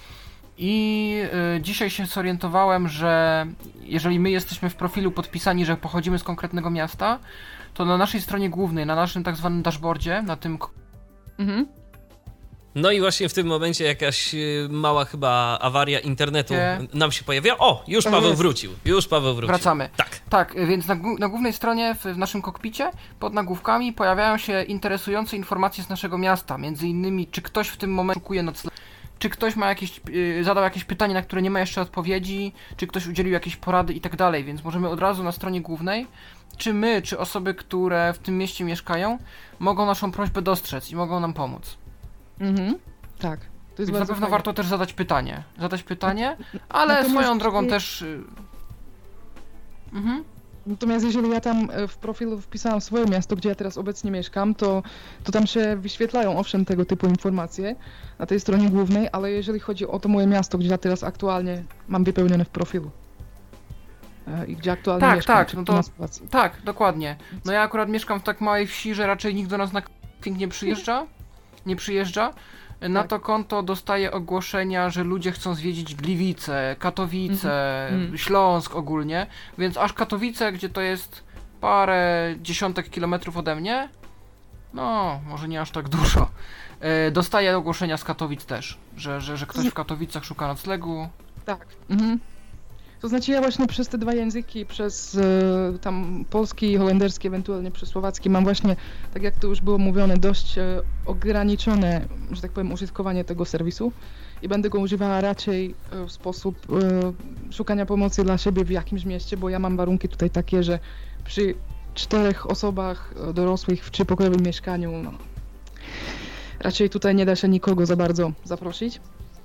[SPEAKER 3] I y, dzisiaj się zorientowałem, że jeżeli my jesteśmy w profilu podpisani, że pochodzimy z konkretnego miasta, to na naszej stronie głównej, na naszym tak zwanym dashboardzie, na tym... Mhm.
[SPEAKER 2] No i właśnie w tym momencie jakaś mała chyba awaria internetu Nie. nam się pojawia. O, już Paweł wrócił, już Paweł wrócił.
[SPEAKER 3] Wracamy.
[SPEAKER 2] Tak.
[SPEAKER 3] Tak, więc na, na głównej stronie w, w naszym kokpicie pod nagłówkami pojawiają się interesujące informacje z naszego miasta. Między innymi, czy ktoś w tym momencie szukuje noclegu, czy ktoś ma jakieś, yy, zadał jakieś pytanie, na które nie ma jeszcze odpowiedzi, czy ktoś udzielił jakiejś porady i tak dalej, więc możemy od razu na stronie głównej, czy my, czy osoby, które w tym mieście mieszkają, mogą naszą prośbę dostrzec i mogą nam pomóc.
[SPEAKER 4] Mhm, tak. To jest
[SPEAKER 3] więc na pewno fajnie. Warto też zadać pytanie, zadać pytanie, ale Natomiast swoją drogą jeżeli... też... Yy... Mhm.
[SPEAKER 4] Natomiast jeżeli ja tam w profilu wpisałam swoje miasto, gdzie ja teraz obecnie mieszkam, to, to tam się wyświetlają owszem tego typu informacje na tej stronie głównej, ale jeżeli chodzi o to moje miasto, gdzie ja teraz aktualnie mam wypełnione w profilu i gdzie aktualnie
[SPEAKER 3] tak,
[SPEAKER 4] mieszkam.
[SPEAKER 3] Tak, no to, tak, dokładnie. No ja akurat mieszkam w tak małej wsi, że raczej nikt do nas na camping nie przyjeżdża, nie przyjeżdża. Na tak. to konto dostaję ogłoszenia, że ludzie chcą zwiedzić Gliwice, Katowice, mm. Śląsk ogólnie, więc aż Katowice, gdzie to jest parę dziesiątek kilometrów ode mnie, no może nie aż tak dużo, dostaję ogłoszenia z Katowic też, że, że, że ktoś w Katowicach szuka noclegu.
[SPEAKER 4] Tak. Mhm. To znaczy ja właśnie przez te dwa języki, przez e, tam polski i holenderski, ewentualnie przez słowacki mam właśnie, tak jak to już było mówione, dość e, ograniczone, że tak powiem, użytkowanie tego serwisu i będę go używała raczej e, w sposób e, szukania pomocy dla siebie w jakimś mieście, bo ja mam warunki tutaj takie, że przy czterech osobach dorosłych w trzypokojowym mieszkaniu, no, raczej tutaj nie da się nikogo za bardzo zaprosić,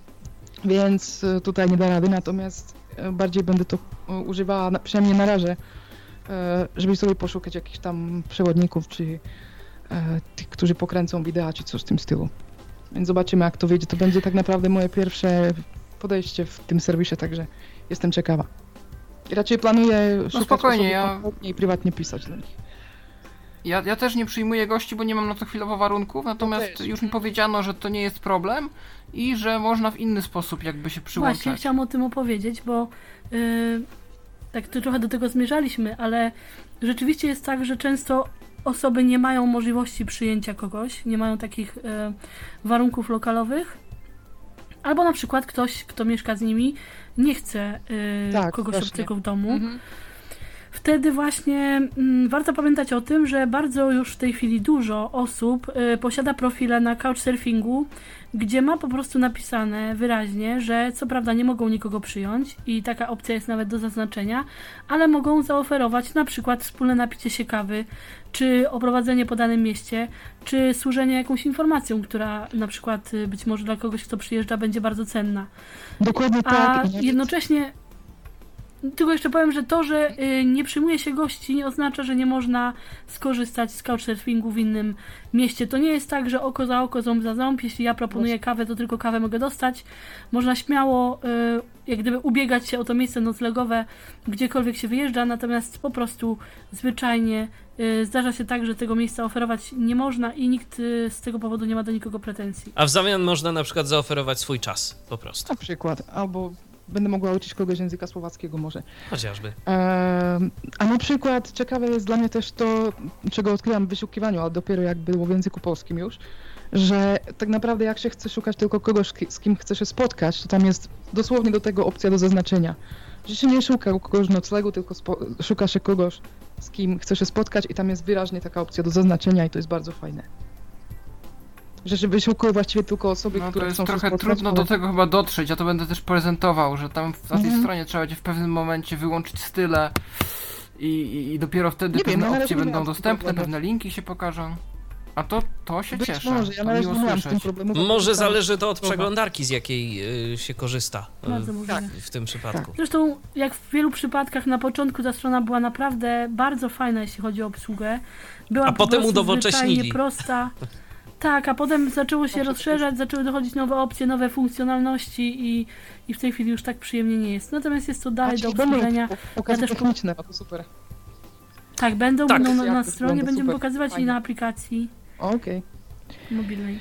[SPEAKER 4] więc e, tutaj nie da rady, natomiast bardziej będę to używała, na, przynajmniej na razie, żeby sobie poszukać jakichś tam przewodników, czy tych, którzy pokręcą wideo, czy coś w tym stylu. Więc zobaczymy, jak to wyjdzie. To będzie tak naprawdę moje pierwsze podejście w tym serwisie, także jestem ciekawa. I raczej planuję
[SPEAKER 3] no
[SPEAKER 4] szukać
[SPEAKER 3] spokojnie,
[SPEAKER 4] osób ja... i prywatnie pisać do nich.
[SPEAKER 3] Ja, ja też nie przyjmuję gości, bo nie mam na to chwilowo warunków, natomiast już mi powiedziano, że to nie jest problem i że można w inny sposób jakby się przyłączać.
[SPEAKER 1] Właśnie, chciałam o tym opowiedzieć, bo yy, tak to trochę do tego zmierzaliśmy, ale rzeczywiście jest tak, że często osoby nie mają możliwości przyjęcia kogoś, nie mają takich yy, warunków lokalowych, albo na przykład ktoś, kto mieszka z nimi, nie chce yy, tak, kogoś właśnie. obcego w domu. Mhm. Wtedy właśnie mm, warto pamiętać o tym, że bardzo już w tej chwili dużo osób y, posiada profile na Couchsurfingu, gdzie ma po prostu napisane wyraźnie, że co prawda nie mogą nikogo przyjąć i taka opcja jest nawet do zaznaczenia, ale mogą zaoferować na przykład wspólne napicie się kawy, czy oprowadzenie po danym mieście, czy służenie jakąś informacją, która na przykład y, być może dla kogoś, kto przyjeżdża, będzie bardzo cenna.
[SPEAKER 4] Dokładnie tak.
[SPEAKER 1] A jednocześnie tylko jeszcze powiem, że to, że y, nie przyjmuje się gości, nie oznacza, że nie można skorzystać z couchsurfingu w innym mieście. To nie jest tak, że oko za oko, ząb za ząb. Jeśli ja proponuję kawę, to tylko kawę mogę dostać. Można śmiało y, jak gdyby ubiegać się o to miejsce noclegowe, gdziekolwiek się wyjeżdża, natomiast po prostu zwyczajnie y, zdarza się tak, że tego miejsca oferować nie można i nikt y, z tego powodu nie ma do nikogo pretensji.
[SPEAKER 2] A w zamian można na przykład zaoferować swój czas, po prostu.
[SPEAKER 4] Na przykład, albo będę mogła uczyć kogoś języka słowackiego może.
[SPEAKER 2] Chociażby.
[SPEAKER 4] Eee, a na przykład ciekawe jest dla mnie też to, czego odkryłam w wyszukiwaniu, ale dopiero jak było w języku polskim już, że tak naprawdę jak się chce szukać tylko kogoś, z kim chce się spotkać, to tam jest dosłownie do tego opcja do zaznaczenia. Że się nie szuka kogoś noclegu, tylko spo- szuka się kogoś, z kim chce się spotkać i tam jest wyraźnie taka opcja do zaznaczenia i to jest bardzo fajne. Że się wyszukuje właściwie tylko osoby,
[SPEAKER 3] No to
[SPEAKER 4] które
[SPEAKER 3] jest
[SPEAKER 4] chcą się
[SPEAKER 3] trochę
[SPEAKER 4] spotkać.
[SPEAKER 3] trudno
[SPEAKER 4] ale-
[SPEAKER 3] do tego chyba dotrzeć, ja to będę też prezentował, że tam na tej
[SPEAKER 4] Mhm.
[SPEAKER 3] stronie trzeba będzie w pewnym momencie wyłączyć style i, i, i dopiero wtedy
[SPEAKER 4] Nie wiem,
[SPEAKER 3] pewne
[SPEAKER 4] ja na razie
[SPEAKER 3] opcje
[SPEAKER 4] nie
[SPEAKER 3] będą
[SPEAKER 4] miałam
[SPEAKER 3] dostępne,
[SPEAKER 4] problemu.
[SPEAKER 3] pewne linki się pokażą. A to, to się
[SPEAKER 4] Być
[SPEAKER 3] cieszę,
[SPEAKER 4] może, ja
[SPEAKER 3] to
[SPEAKER 4] na razie
[SPEAKER 3] miło
[SPEAKER 4] nie miałam z tym
[SPEAKER 3] słyszeć.
[SPEAKER 4] problemu.
[SPEAKER 2] Może
[SPEAKER 4] Tam-
[SPEAKER 2] zależy to od
[SPEAKER 4] Dobra.
[SPEAKER 2] przeglądarki, z jakiej y, się korzysta y,
[SPEAKER 1] Bardzo możliwe.
[SPEAKER 4] tak.
[SPEAKER 2] w tym przypadku.
[SPEAKER 1] Zresztą, jak w wielu przypadkach, na początku ta strona była naprawdę bardzo fajna, jeśli chodzi o obsługę. Była
[SPEAKER 2] A
[SPEAKER 1] po
[SPEAKER 2] potem
[SPEAKER 1] prostu
[SPEAKER 2] udowocześnili.
[SPEAKER 1] zwyczajnie prosta. Tak, a potem zaczęło się
[SPEAKER 4] Zawsze
[SPEAKER 1] rozszerzać, zaczęły dochodzić nowe opcje, nowe funkcjonalności i, i w tej chwili już tak przyjemnie nie jest. Natomiast jest to dalej do
[SPEAKER 4] czyli będą
[SPEAKER 1] obsłużenia.
[SPEAKER 4] pokazy
[SPEAKER 1] Ja też po-
[SPEAKER 4] techniczne, a to super.
[SPEAKER 1] Tak, będą,
[SPEAKER 2] Tak.
[SPEAKER 1] będą na, na
[SPEAKER 4] Jak to
[SPEAKER 1] stronie,
[SPEAKER 4] wygląda,
[SPEAKER 1] będziemy
[SPEAKER 4] super.
[SPEAKER 1] pokazywać i
[SPEAKER 4] Fajnie.
[SPEAKER 1] na aplikacji
[SPEAKER 4] Okej.
[SPEAKER 1] mobilnej.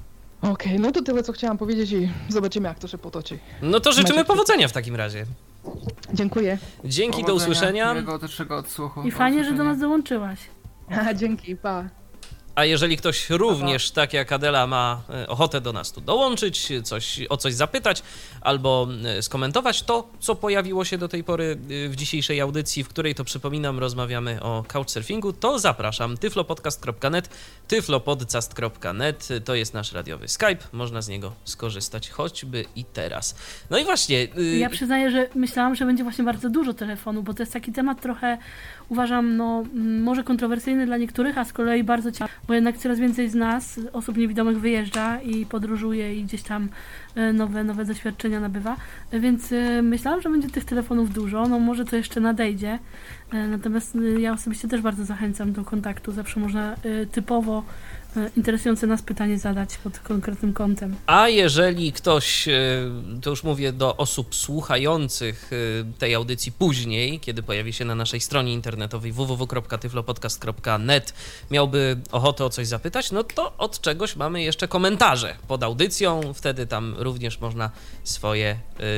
[SPEAKER 4] Okej, no to tyle, co chciałam powiedzieć i zobaczymy, jak to się potoczy.
[SPEAKER 2] No to życzymy
[SPEAKER 4] Macie-
[SPEAKER 2] powodzenia w takim razie.
[SPEAKER 4] Dziękuję.
[SPEAKER 2] Dzięki, do
[SPEAKER 3] Powodzenia,
[SPEAKER 2] usłyszenia.
[SPEAKER 3] miłego dalszego odsłuchu.
[SPEAKER 1] I
[SPEAKER 3] Do
[SPEAKER 1] fajnie, że do
[SPEAKER 3] usłyszenia.
[SPEAKER 1] nas dołączyłaś.
[SPEAKER 4] A, dzięki, pa.
[SPEAKER 2] A jeżeli ktoś również, tak jak Adela, ma e, ochotę do nas tu dołączyć, coś, o coś zapytać albo e, skomentować to, co pojawiło się do tej pory e, w dzisiejszej audycji, w której to, przypominam, rozmawiamy o couchsurfingu, to zapraszam. tyflopodcast kropka net, tyflopodcast kropka net, to jest nasz radiowy Skype, można z niego skorzystać choćby i teraz. No i właśnie... y,
[SPEAKER 1] Ja przyznaję, że myślałam, że będzie właśnie bardzo dużo telefonu, bo to jest taki temat trochę, uważam, no m, może kontrowersyjny dla niektórych, a z kolei bardzo ciekawy, bo jednak coraz więcej z nas, osób niewidomych, wyjeżdża i podróżuje i gdzieś tam e, nowe, nowe doświadczenia nabywa, E, więc e, myślałam, że będzie tych telefonów dużo, no może to jeszcze nadejdzie, E, natomiast e, ja osobiście też bardzo zachęcam do kontaktu, zawsze można e, typowo e, interesujące nas pytanie zadać pod konkretnym kątem.
[SPEAKER 2] A jeżeli ktoś, e, to już mówię do osób słuchających e, tej audycji później, kiedy pojawi się na naszej stronie internetowej w w w kropka tyflopodcast kropka net, miałby ochotę o coś zapytać, no to od czegoś mamy jeszcze komentarze pod audycją, wtedy tam również można swoje e,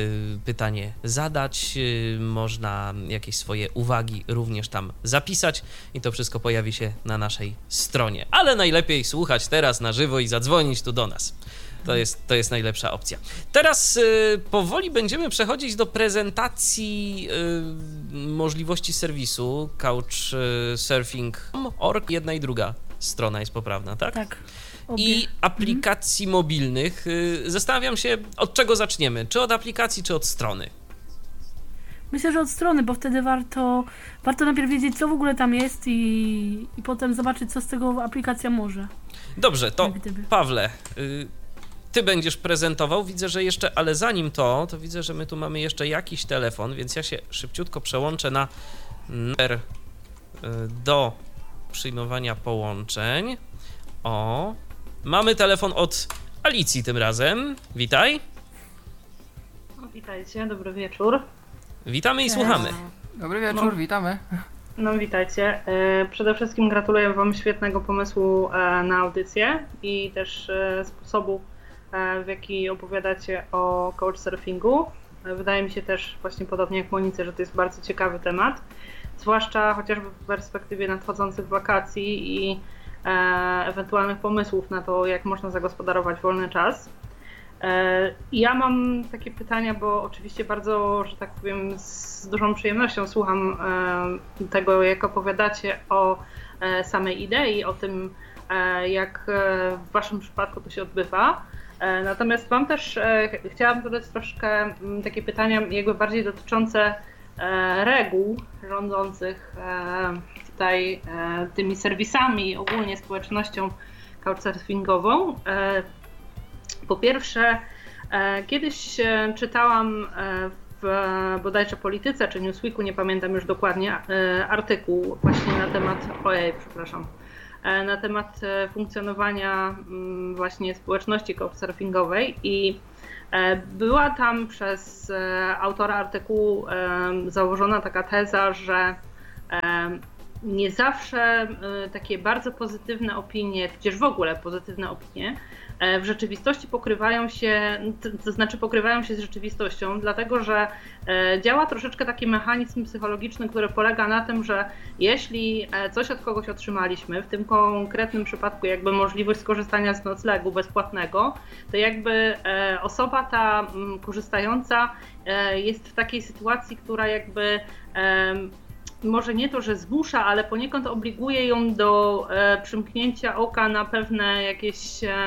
[SPEAKER 2] pytanie zadać, e, można jakieś swoje uwagi również tam zapisać i to wszystko pojawi się na naszej stronie. Ale najlepiej słuchać teraz na żywo i zadzwonić tu do nas. To jest, to jest najlepsza opcja. Teraz y, powoli będziemy przechodzić do prezentacji y, możliwości serwisu couchsurfing kropka org. Jedna i druga strona jest poprawna, tak?
[SPEAKER 1] Tak. Obie.
[SPEAKER 2] I aplikacji mobilnych. Y, zastanawiam się, od czego zaczniemy. Czy od aplikacji, czy od strony?
[SPEAKER 1] Myślę, że od strony, bo wtedy warto, warto najpierw wiedzieć, co w ogóle tam jest i, i potem zobaczyć, co z tego aplikacja może.
[SPEAKER 2] Dobrze, to
[SPEAKER 1] Jak gdyby.
[SPEAKER 2] Pawle, y, ty będziesz prezentował. Widzę, że jeszcze, ale zanim to, to widzę, że my tu mamy jeszcze jakiś telefon, więc ja się szybciutko przełączę na numer y, do przyjmowania połączeń. O, mamy telefon od Alicji tym razem. Witaj.
[SPEAKER 5] Witajcie, dobry wieczór.
[SPEAKER 2] Witamy i
[SPEAKER 1] Cześć.
[SPEAKER 2] słuchamy.
[SPEAKER 3] Dobry wieczór,
[SPEAKER 5] No.
[SPEAKER 3] witamy.
[SPEAKER 5] No witajcie. E, Przede wszystkim gratuluję Wam świetnego pomysłu e, na audycję i też e, sposobu, e, w jaki opowiadacie o couchsurfingu. E, Wydaje mi się też właśnie podobnie jak Monice, że to jest bardzo ciekawy temat, zwłaszcza chociażby w perspektywie nadchodzących wakacji i e, ewentualnych pomysłów na to, jak można zagospodarować wolny czas. E, Ja mam takie pytania, bo oczywiście bardzo, że tak powiem, z dużą przyjemnością słucham e, tego, jak opowiadacie o e, samej idei, o tym, e, jak e, w Waszym przypadku to się odbywa. E, Natomiast mam też, e, ch- chciałam zadać troszkę m, takie pytania jakby bardziej dotyczące e, reguł rządzących e, tutaj e, tymi serwisami, ogólnie społecznością couchsurfingową. E, Po pierwsze, e, kiedyś e, czytałam e, w bodajże Polityce czy Newsweeku, nie pamiętam już dokładnie, artykuł właśnie na temat, ojej, przepraszam, na temat funkcjonowania właśnie społeczności couchsurfingowej i była tam przez autora artykułu założona taka teza, że nie zawsze takie bardzo pozytywne opinie, tudzież w ogóle pozytywne opinie w rzeczywistości pokrywają się, to znaczy pokrywają się z rzeczywistością, dlatego że działa troszeczkę taki mechanizm psychologiczny, który polega na tym, że jeśli coś od kogoś otrzymaliśmy, w tym konkretnym przypadku jakby możliwość skorzystania z noclegu bezpłatnego, to jakby osoba ta korzystająca jest w takiej sytuacji, która jakby może nie to, że zmusza, ale poniekąd obliguje ją do e, przymknięcia oka na pewne jakieś e,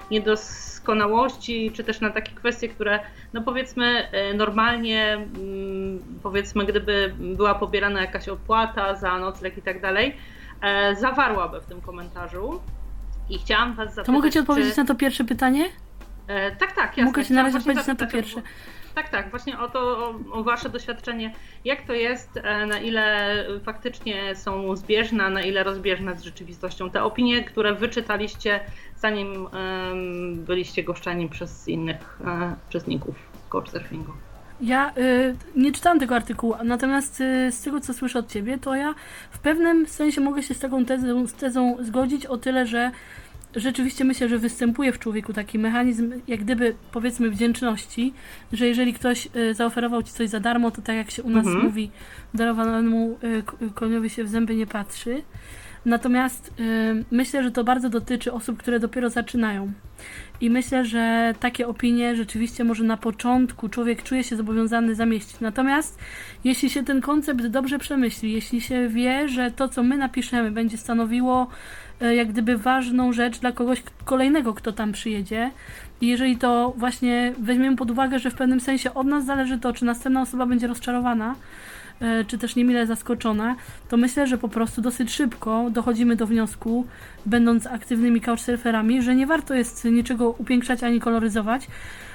[SPEAKER 5] niedoskonałości, czy też na takie kwestie, które no powiedzmy e, normalnie, m, powiedzmy gdyby była pobierana jakaś opłata za nocleg i tak dalej, e, zawarłaby w tym komentarzu. I chciałam was zapytać,
[SPEAKER 1] to mogę ci odpowiedzieć
[SPEAKER 5] czy...
[SPEAKER 1] na to pierwsze pytanie?
[SPEAKER 5] E, tak, tak, jasne.
[SPEAKER 1] Mogę ci na razie
[SPEAKER 5] Chciałam
[SPEAKER 1] odpowiedzieć na to pierwsze.
[SPEAKER 5] Tak, tak, właśnie o to, o, o wasze doświadczenie, jak to jest, na ile faktycznie są zbieżne, na ile rozbieżne z rzeczywistością te opinie, które wyczytaliście, zanim um, byliście goszczeni przez innych um, uczestników couchsurfingu.
[SPEAKER 1] Ja y, nie czytałam tego artykułu, natomiast y, z tego, co słyszę od ciebie, to ja w pewnym sensie mogę się z taką tezą, z tezą zgodzić o tyle, że rzeczywiście myślę, że występuje w człowieku taki mechanizm, jak gdyby, powiedzmy, wdzięczności, że jeżeli ktoś y, zaoferował ci coś za darmo, to tak jak się u nas
[SPEAKER 5] Mhm.
[SPEAKER 1] mówi, darowanemu y, koniowi się w zęby nie patrzy. Natomiast y, myślę, że to bardzo dotyczy osób, które dopiero zaczynają. I myślę, że takie opinie rzeczywiście może na początku człowiek czuje się zobowiązany zamieścić. Natomiast jeśli się ten koncept dobrze przemyśli, jeśli się wie, że to, co my napiszemy, będzie stanowiło y, jak gdyby ważną rzecz dla kogoś kolejnego, kto tam przyjedzie, i jeżeli to właśnie weźmiemy pod uwagę, że w pewnym sensie od nas zależy to, czy następna osoba będzie rozczarowana, czy też niemile zaskoczona, to myślę, że po prostu dosyć szybko dochodzimy do wniosku, będąc aktywnymi couchsurferami, że nie warto jest niczego upiększać ani koloryzować.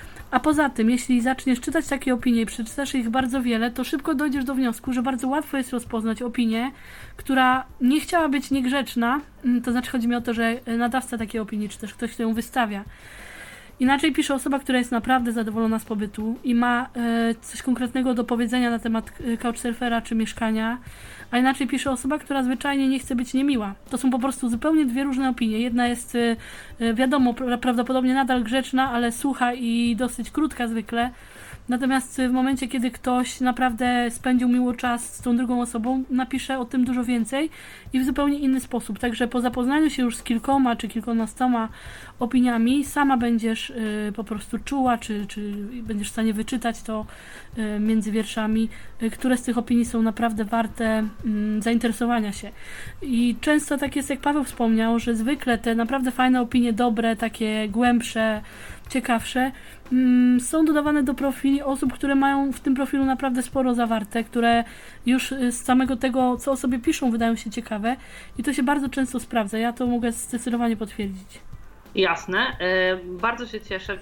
[SPEAKER 1] A poza tym, jeśli zaczniesz czytać takie opinie i przeczytasz ich bardzo wiele, to szybko dojdziesz do wniosku, że bardzo łatwo jest rozpoznać opinię, która nie chciała być niegrzeczna, to znaczy chodzi mi o to, że nadawca takiej opinii, czy też ktoś, kto ją wystawia, inaczej pisze osoba, która jest naprawdę zadowolona z pobytu i ma e, coś konkretnego do powiedzenia na temat couchsurfera czy mieszkania, a inaczej pisze osoba, która zwyczajnie nie chce być niemiła. To są po prostu zupełnie dwie różne opinie. Jedna jest e, wiadomo, pra- prawdopodobnie nadal grzeczna, ale sucha i dosyć krótka zwykle. Natomiast w momencie, kiedy ktoś naprawdę spędził miło czas z tą drugą osobą, napisze o tym dużo więcej i w zupełnie inny sposób. Także po zapoznaniu się już z kilkoma czy kilkunastoma opiniami, sama będziesz y, po prostu czuła, czy, czy będziesz w stanie wyczytać to y, między wierszami, y, które z tych opinii są naprawdę warte y, zainteresowania się. I często tak jest, jak Paweł wspomniał, że zwykle te naprawdę fajne opinie, dobre, takie głębsze, ciekawsze, mm, są dodawane do profili osób, które mają w tym profilu naprawdę sporo zawarte, które już z samego tego, co o sobie piszą, wydają się ciekawe i to się bardzo często sprawdza. Ja to mogę zdecydowanie potwierdzić.
[SPEAKER 5] Jasne. Bardzo się cieszę,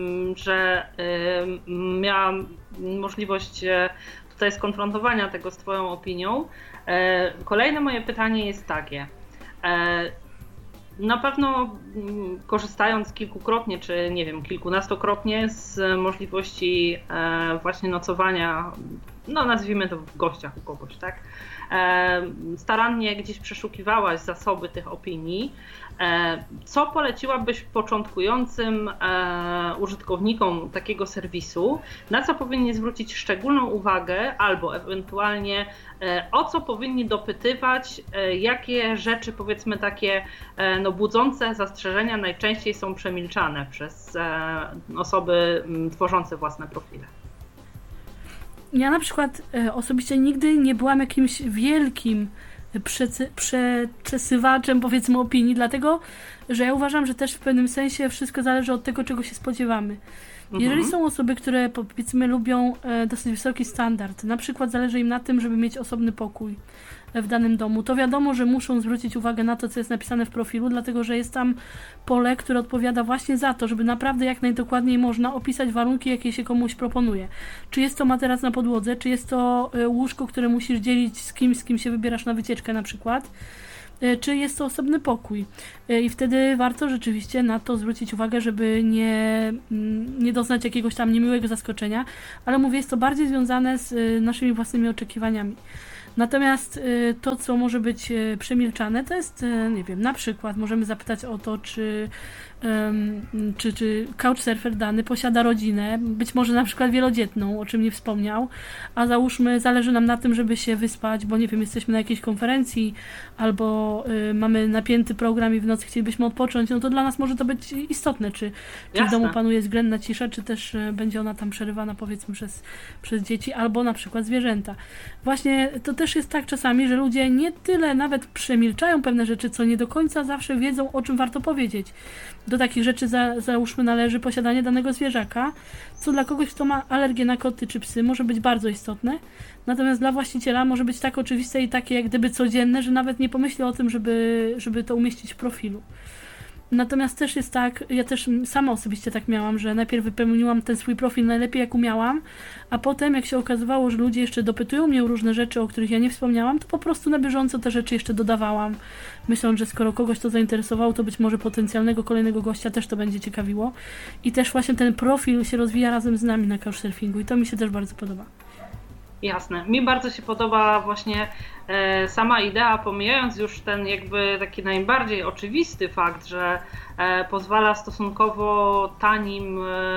[SPEAKER 5] że miałam możliwość tutaj skonfrontowania tego z Twoją opinią. Kolejne moje pytanie jest takie. Na pewno korzystając kilkukrotnie, czy nie wiem, kilkunastokrotnie z możliwości właśnie nocowania, no nazwijmy to w gościach u kogoś, tak? Starannie gdzieś przeszukiwałaś zasoby tych opinii. Co poleciłabyś początkującym użytkownikom takiego serwisu, na co powinni zwrócić szczególną uwagę, albo ewentualnie o co powinni dopytywać, jakie rzeczy, powiedzmy takie no, budzące zastrzeżenia najczęściej są przemilczane przez osoby tworzące własne profile?
[SPEAKER 1] Ja na przykład e, osobiście nigdy nie byłam jakimś wielkim przecy- przeczesywaczem, powiedzmy, opinii, dlatego, że ja uważam, że też w pewnym sensie wszystko zależy od tego, czego się spodziewamy. Jeżeli są osoby, które powiedzmy lubią e, dosyć wysoki standard, na przykład zależy im na tym, żeby mieć osobny pokój w danym domu, to wiadomo, że muszą zwrócić uwagę na to, co jest napisane w profilu, dlatego że jest tam pole, które odpowiada właśnie za to, żeby naprawdę jak najdokładniej można opisać warunki, jakie się komuś proponuje. Czy jest to materac na podłodze, czy jest to łóżko, które musisz dzielić z kimś, z kim się wybierasz na wycieczkę na przykład, czy jest to osobny pokój. I wtedy warto rzeczywiście na to zwrócić uwagę, żeby nie, nie doznać jakiegoś tam niemiłego zaskoczenia, ale mówię, jest to bardziej związane z naszymi własnymi oczekiwaniami. Natomiast to, co może być przemilczane, to jest, nie wiem, na przykład możemy zapytać o to, czy, czy, czy couchsurfer dany posiada rodzinę, być może na przykład wielodzietną, o czym nie wspomniał, a załóżmy, zależy nam na tym, żeby się wyspać, bo nie wiem, jesteśmy na jakiejś konferencji albo mamy napięty program i w nocy chcielibyśmy odpocząć, no to dla nas może to być istotne, czy, czy w domu panuje względna cisza, czy też będzie ona tam przerywana, powiedzmy, przez, przez dzieci albo na przykład zwierzęta. Właśnie to też jest tak czasami, że ludzie nie tyle nawet przemilczają pewne rzeczy, co nie do końca zawsze wiedzą, o czym warto powiedzieć. Do takich rzeczy za, załóżmy należy posiadanie danego zwierzaka, co dla kogoś, kto ma alergię na koty czy psy, może być bardzo istotne, natomiast dla właściciela może być tak oczywiste i takie jak gdyby codzienne, że nawet nie pomyśli o tym, żeby, żeby to umieścić w profilu. Natomiast też jest tak, ja też sama osobiście tak miałam, że najpierw wypełniłam ten swój profil najlepiej jak umiałam, a potem jak się okazywało, że ludzie jeszcze dopytują mnie o różne rzeczy, o których ja nie wspomniałam, to po prostu na bieżąco te rzeczy jeszcze dodawałam, myśląc, że skoro kogoś to zainteresowało, to być może potencjalnego kolejnego gościa też to będzie ciekawiło. I też właśnie ten profil się rozwija razem z nami na couchsurfingu i to mi się też bardzo podoba.
[SPEAKER 5] Jasne. Mi bardzo się podoba właśnie e, sama idea, pomijając już ten jakby taki najbardziej oczywisty fakt, że e, pozwala stosunkowo tanim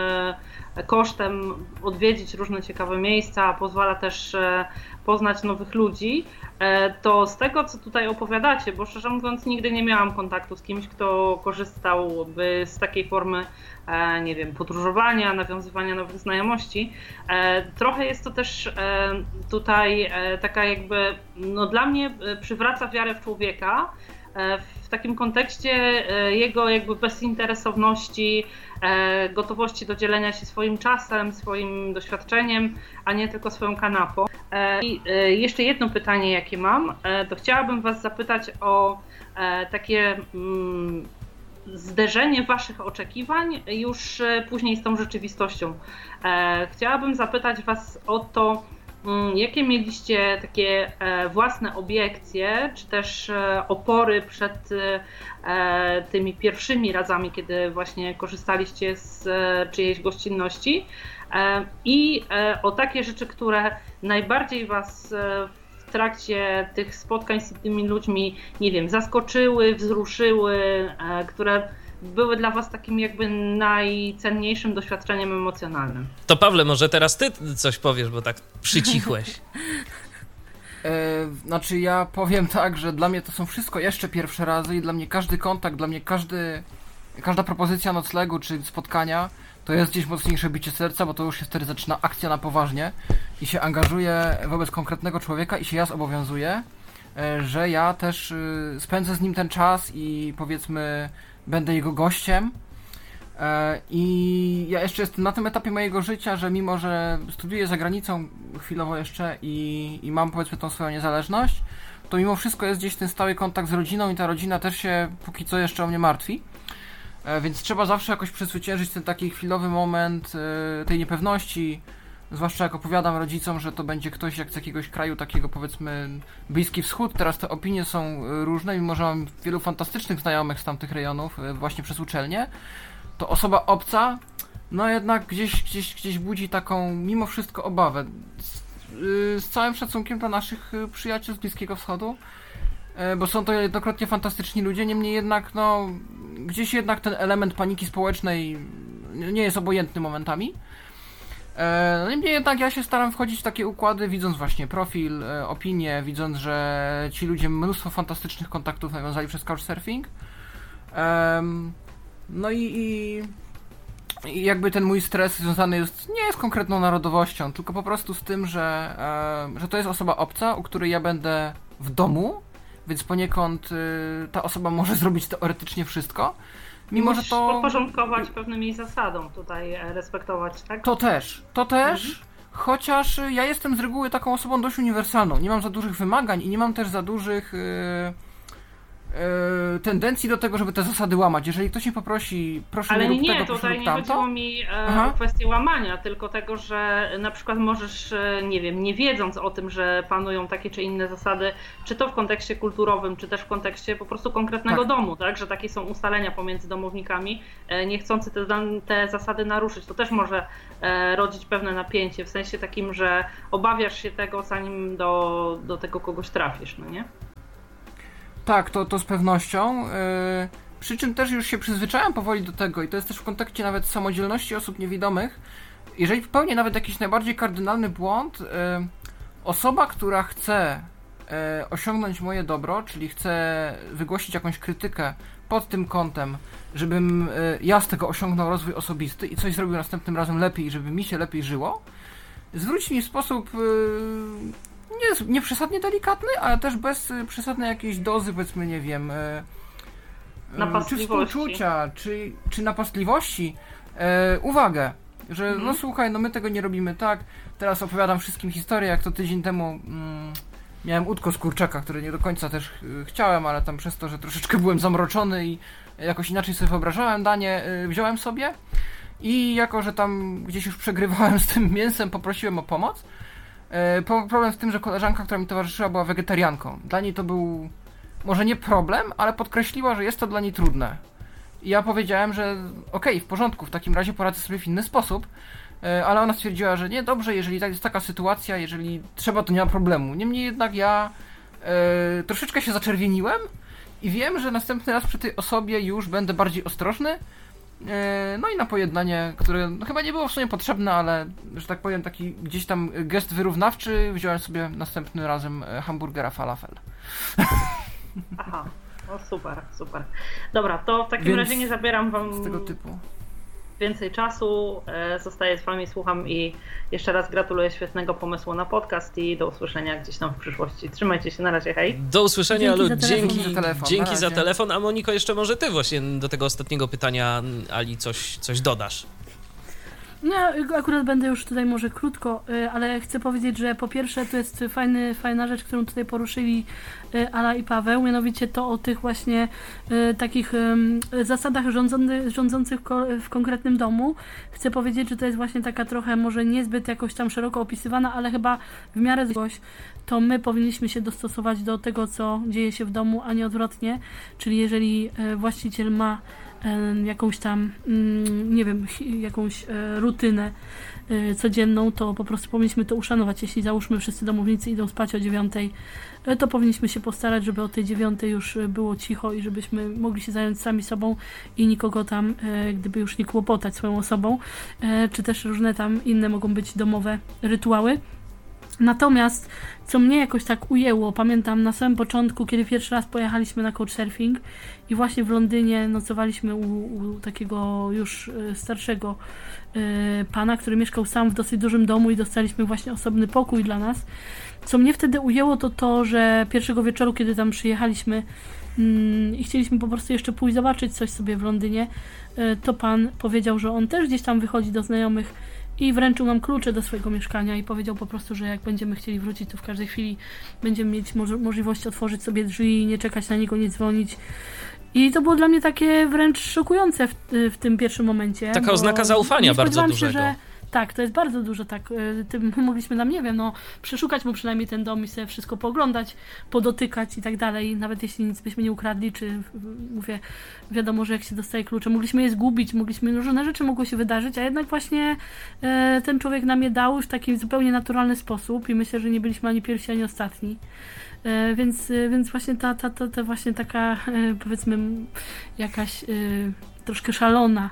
[SPEAKER 5] e, kosztem odwiedzić różne ciekawe miejsca, pozwala też e, poznać nowych ludzi, e, to z tego, co tutaj opowiadacie, bo szczerze mówiąc nigdy nie miałam kontaktu z kimś, kto korzystałby z takiej formy, e, nie wiem, podróżowania, nawiązywania nowych znajomości. E, trochę jest to też e, tutaj e, taka jakby, no dla mnie e, przywraca wiarę w człowieka, e, w takim kontekście e, jego jakby bezinteresowności, e, gotowości do dzielenia się swoim czasem, swoim doświadczeniem, a nie tylko swoją kanapą. E, I e, jeszcze jedno pytanie, jakie mam, e, to chciałabym Was zapytać o e, takie mm, zderzenie Waszych oczekiwań już później z tą rzeczywistością. E, chciałabym zapytać Was o to, jakie mieliście takie własne obiekcje, czy też opory przed tymi pierwszymi razami, kiedy właśnie korzystaliście z czyjejś gościnności i o takie rzeczy, które najbardziej Was w trakcie tych spotkań z tymi ludźmi, nie wiem, zaskoczyły, wzruszyły, które były dla Was takim jakby najcenniejszym doświadczeniem emocjonalnym.
[SPEAKER 2] To Pawle, może teraz Ty coś powiesz, bo tak przycichłeś.
[SPEAKER 3] e, znaczy ja powiem tak, że dla mnie to są wszystko jeszcze pierwsze razy i dla mnie każdy kontakt, dla mnie każdy, każda propozycja noclegu czy spotkania to jest gdzieś mocniejsze bicie serca, bo to już się wtedy zaczyna akcja na poważnie i się angażuję wobec konkretnego człowieka i się ja zobowiązuję, że ja też spędzę z nim ten czas i powiedzmy będę jego gościem. I ja jeszcze jestem na tym etapie mojego życia, że mimo, że studiuję za granicą chwilowo jeszcze i, i mam powiedzmy tą swoją niezależność, to mimo wszystko jest gdzieś ten stały kontakt z rodziną i ta rodzina też się póki co jeszcze o mnie martwi. Więc trzeba zawsze jakoś przezwyciężyć ten taki chwilowy moment tej niepewności, zwłaszcza jak opowiadam rodzicom, że to będzie ktoś jak z jakiegoś kraju takiego powiedzmy Bliski Wschód. Teraz te opinie są różne, mimo że mam wielu fantastycznych znajomych z tamtych rejonów właśnie przez uczelnię, to osoba obca no jednak gdzieś, gdzieś, gdzieś budzi taką mimo wszystko obawę. Z, z całym szacunkiem dla naszych przyjaciół z Bliskiego Wschodu, bo są to jednokrotnie fantastyczni ludzie, niemniej jednak no gdzieś jednak ten element paniki społecznej nie jest obojętny momentami. No niemniej jednak ja się staram wchodzić w takie układy, widząc właśnie profil, opinie, widząc, że ci ludzie mnóstwo fantastycznych kontaktów nawiązali przez couchsurfing. No i, i, i jakby ten mój stres związany jest nie z konkretną narodowością, tylko po prostu z tym, że, że to jest osoba obca, u której ja będę w domu, więc poniekąd ta osoba może zrobić teoretycznie wszystko. Mimo, że to...
[SPEAKER 5] podporządkować pewnym jej zasadom tutaj, respektować, tak?
[SPEAKER 3] To też, to też, mhm. Chociaż ja jestem z reguły taką osobą dość uniwersalną. Nie mam za dużych wymagań i nie mam też za dużych yy, yy, tendencji do tego, żeby te zasady łamać. Jeżeli ktoś mnie poprosi, proszę
[SPEAKER 5] Ale
[SPEAKER 3] nie rób
[SPEAKER 5] nie,
[SPEAKER 3] tego, proszę
[SPEAKER 5] tutaj
[SPEAKER 3] rób
[SPEAKER 5] nie
[SPEAKER 3] tamto.
[SPEAKER 5] chodziło mi e, o kwestię łamania, tylko tego, że na przykład możesz, nie wiem, nie wiedząc o tym, że panują takie czy inne zasady, czy to w kontekście kulturowym, czy też w kontekście po prostu konkretnego
[SPEAKER 3] tak.
[SPEAKER 5] domu, tak, że takie są ustalenia pomiędzy domownikami, e, nie chcący te, te zasady naruszyć, to też może e, rodzić pewne napięcie, w sensie takim, że obawiasz się tego, zanim do, do tego kogoś trafisz, no nie?
[SPEAKER 3] Tak, to, to z pewnością. Yy, przy czym też już się przyzwyczaiłem powoli do tego i to jest też w kontekście nawet samodzielności osób niewidomych. Jeżeli popełnię nawet jakiś najbardziej kardynalny błąd, yy, osoba, która chce yy, osiągnąć moje dobro, czyli chce wygłosić jakąś krytykę pod tym kątem, żebym yy, ja z tego osiągnął rozwój osobisty i coś zrobił następnym razem lepiej, żeby mi się lepiej żyło, zwróci mi w sposób... Yy, Nie, nie przesadnie delikatny, ale też bez przesadnej jakiejś dozy, powiedzmy, nie wiem, e, czy współczucia, czy, czy napastliwości, e, uwagę, że mm. no słuchaj, no my tego nie robimy tak, teraz opowiadam wszystkim historię, jak to tydzień temu mm, miałem udko z kurczaka, które nie do końca też e, chciałem, ale tam przez to, że troszeczkę byłem zamroczony i jakoś inaczej sobie wyobrażałem danie, e, wziąłem sobie i jako, że tam gdzieś już przegrywałem z tym mięsem, poprosiłem o pomoc. Problem z tym, że koleżanka, która mi towarzyszyła, była wegetarianką. Dla niej to był może nie problem, ale podkreśliła, że jest to dla niej trudne. I ja powiedziałem, że okej, okay, w porządku, w takim razie poradzę sobie w inny sposób, ale ona stwierdziła, że nie, dobrze, jeżeli jest taka sytuacja, jeżeli trzeba, to nie ma problemu. Niemniej jednak ja e, troszeczkę się zaczerwieniłem i wiem, że następny raz przy tej osobie już będę bardziej ostrożny. No i na pojednanie, które no chyba nie było w sumie potrzebne, ale że tak powiem taki gdzieś tam gest wyrównawczy, wziąłem sobie następnym razem hamburgera falafel.
[SPEAKER 5] Aha, no super, super. Dobra, to w takim
[SPEAKER 3] Więc
[SPEAKER 5] razie nie zabieram wam
[SPEAKER 3] z tego typu
[SPEAKER 5] więcej czasu, zostaję z wami, słucham i jeszcze raz gratuluję świetnego pomysłu na podcast i do usłyszenia gdzieś tam w przyszłości. Trzymajcie się, na razie, hej.
[SPEAKER 2] Do usłyszenia,
[SPEAKER 1] dzięki
[SPEAKER 2] lub
[SPEAKER 1] za
[SPEAKER 2] dzięki,
[SPEAKER 3] za telefon,
[SPEAKER 2] dzięki za telefon, a Moniko, jeszcze może ty właśnie do tego ostatniego pytania Ali coś, coś dodasz.
[SPEAKER 1] Ja akurat będę już tutaj może krótko, ale chcę powiedzieć, że po pierwsze to jest fajny, fajna rzecz, którą tutaj poruszyli Ala i Paweł, mianowicie to o tych właśnie takich zasadach rządzących, rządzących w konkretnym domu. Chcę powiedzieć, że to jest właśnie taka trochę może niezbyt jakoś tam szeroko opisywana, ale chyba w miarę coś, to my powinniśmy się dostosować do tego, co dzieje się w domu, a nie odwrotnie. Czyli jeżeli właściciel ma jakąś tam, nie wiem, jakąś rutynę codzienną, to po prostu powinniśmy to uszanować. Jeśli załóżmy wszyscy domownicy idą spać o dziewiątej, to powinniśmy się postarać, żeby o tej dziewiątej już było cicho i żebyśmy mogli się zająć sami sobą i nikogo tam, gdyby już nie kłopotać swoją osobą, czy też różne tam inne mogą być domowe rytuały. Natomiast, co mnie jakoś tak ujęło, pamiętam na samym początku, kiedy pierwszy raz pojechaliśmy na couchsurfing i właśnie w Londynie nocowaliśmy u, u takiego już starszego y, pana, który mieszkał sam w dosyć dużym domu i dostaliśmy właśnie osobny pokój dla nas. Co mnie wtedy ujęło, to to, że pierwszego wieczoru, kiedy tam przyjechaliśmy mm, i chcieliśmy po prostu jeszcze pójść zobaczyć coś sobie w Londynie, y, to pan powiedział, że on też gdzieś tam wychodzi do znajomych i wręczył nam klucze do swojego mieszkania i powiedział po prostu, że jak będziemy chcieli wrócić, to w każdej chwili będziemy mieć mo- możliwość otworzyć sobie drzwi, nie czekać na niego, nie dzwonić. I to było dla mnie takie wręcz szokujące w, w tym pierwszym momencie.
[SPEAKER 2] Taka oznaka zaufania bardzo dużego.
[SPEAKER 1] Się, że tak, to jest bardzo dużo, tak. Tym mogliśmy nam, nie wiem, no, przeszukać mu przynajmniej ten dom i sobie wszystko pooglądać, podotykać i tak dalej. Nawet jeśli nic byśmy nie ukradli, czy mówię, wiadomo, że jak się dostaje klucze, mogliśmy je zgubić, mogliśmy, różne rzeczy mogły się wydarzyć, a jednak właśnie e, ten człowiek nam je dał w taki zupełnie naturalny sposób i myślę, że nie byliśmy ani pierwsi, ani ostatni. E, więc, e, więc właśnie ta, ta, ta, ta właśnie taka, e, powiedzmy, jakaś e, troszkę szalona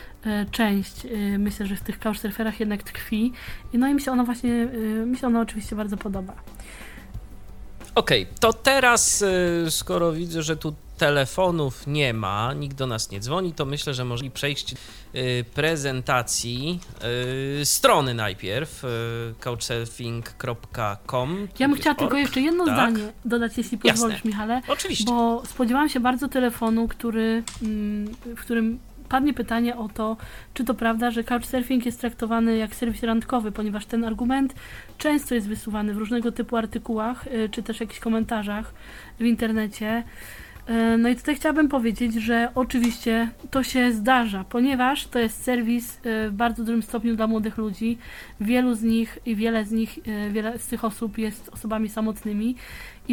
[SPEAKER 1] część, myślę, że w tych couchsurferach jednak tkwi. No i mi się ona właśnie, mi się ona oczywiście bardzo podoba.
[SPEAKER 2] Okej, okay, to teraz, skoro widzę, że tu telefonów nie ma, nikt do nas nie dzwoni, to myślę, że możemy przejść y, prezentacji y, strony najpierw, y, couchsurfing kropka com.
[SPEAKER 1] Ja bym chciała tylko jeszcze jedno
[SPEAKER 2] tak.
[SPEAKER 1] zdanie dodać, jeśli pozwolisz,
[SPEAKER 2] Jasne.
[SPEAKER 1] Michale.
[SPEAKER 2] Oczywiście.
[SPEAKER 1] Bo spodziewałam się bardzo telefonu, który, w którym padnie pytanie o to, czy to prawda, że couchsurfing jest traktowany jak serwis randkowy, ponieważ ten argument często jest wysuwany w różnego typu artykułach, czy też jakichś komentarzach w internecie. No i tutaj chciałabym powiedzieć, że oczywiście to się zdarza, ponieważ to jest serwis w bardzo dużym stopniu dla młodych ludzi. Wielu z nich i wiele z nich, wiele z tych osób jest osobami samotnymi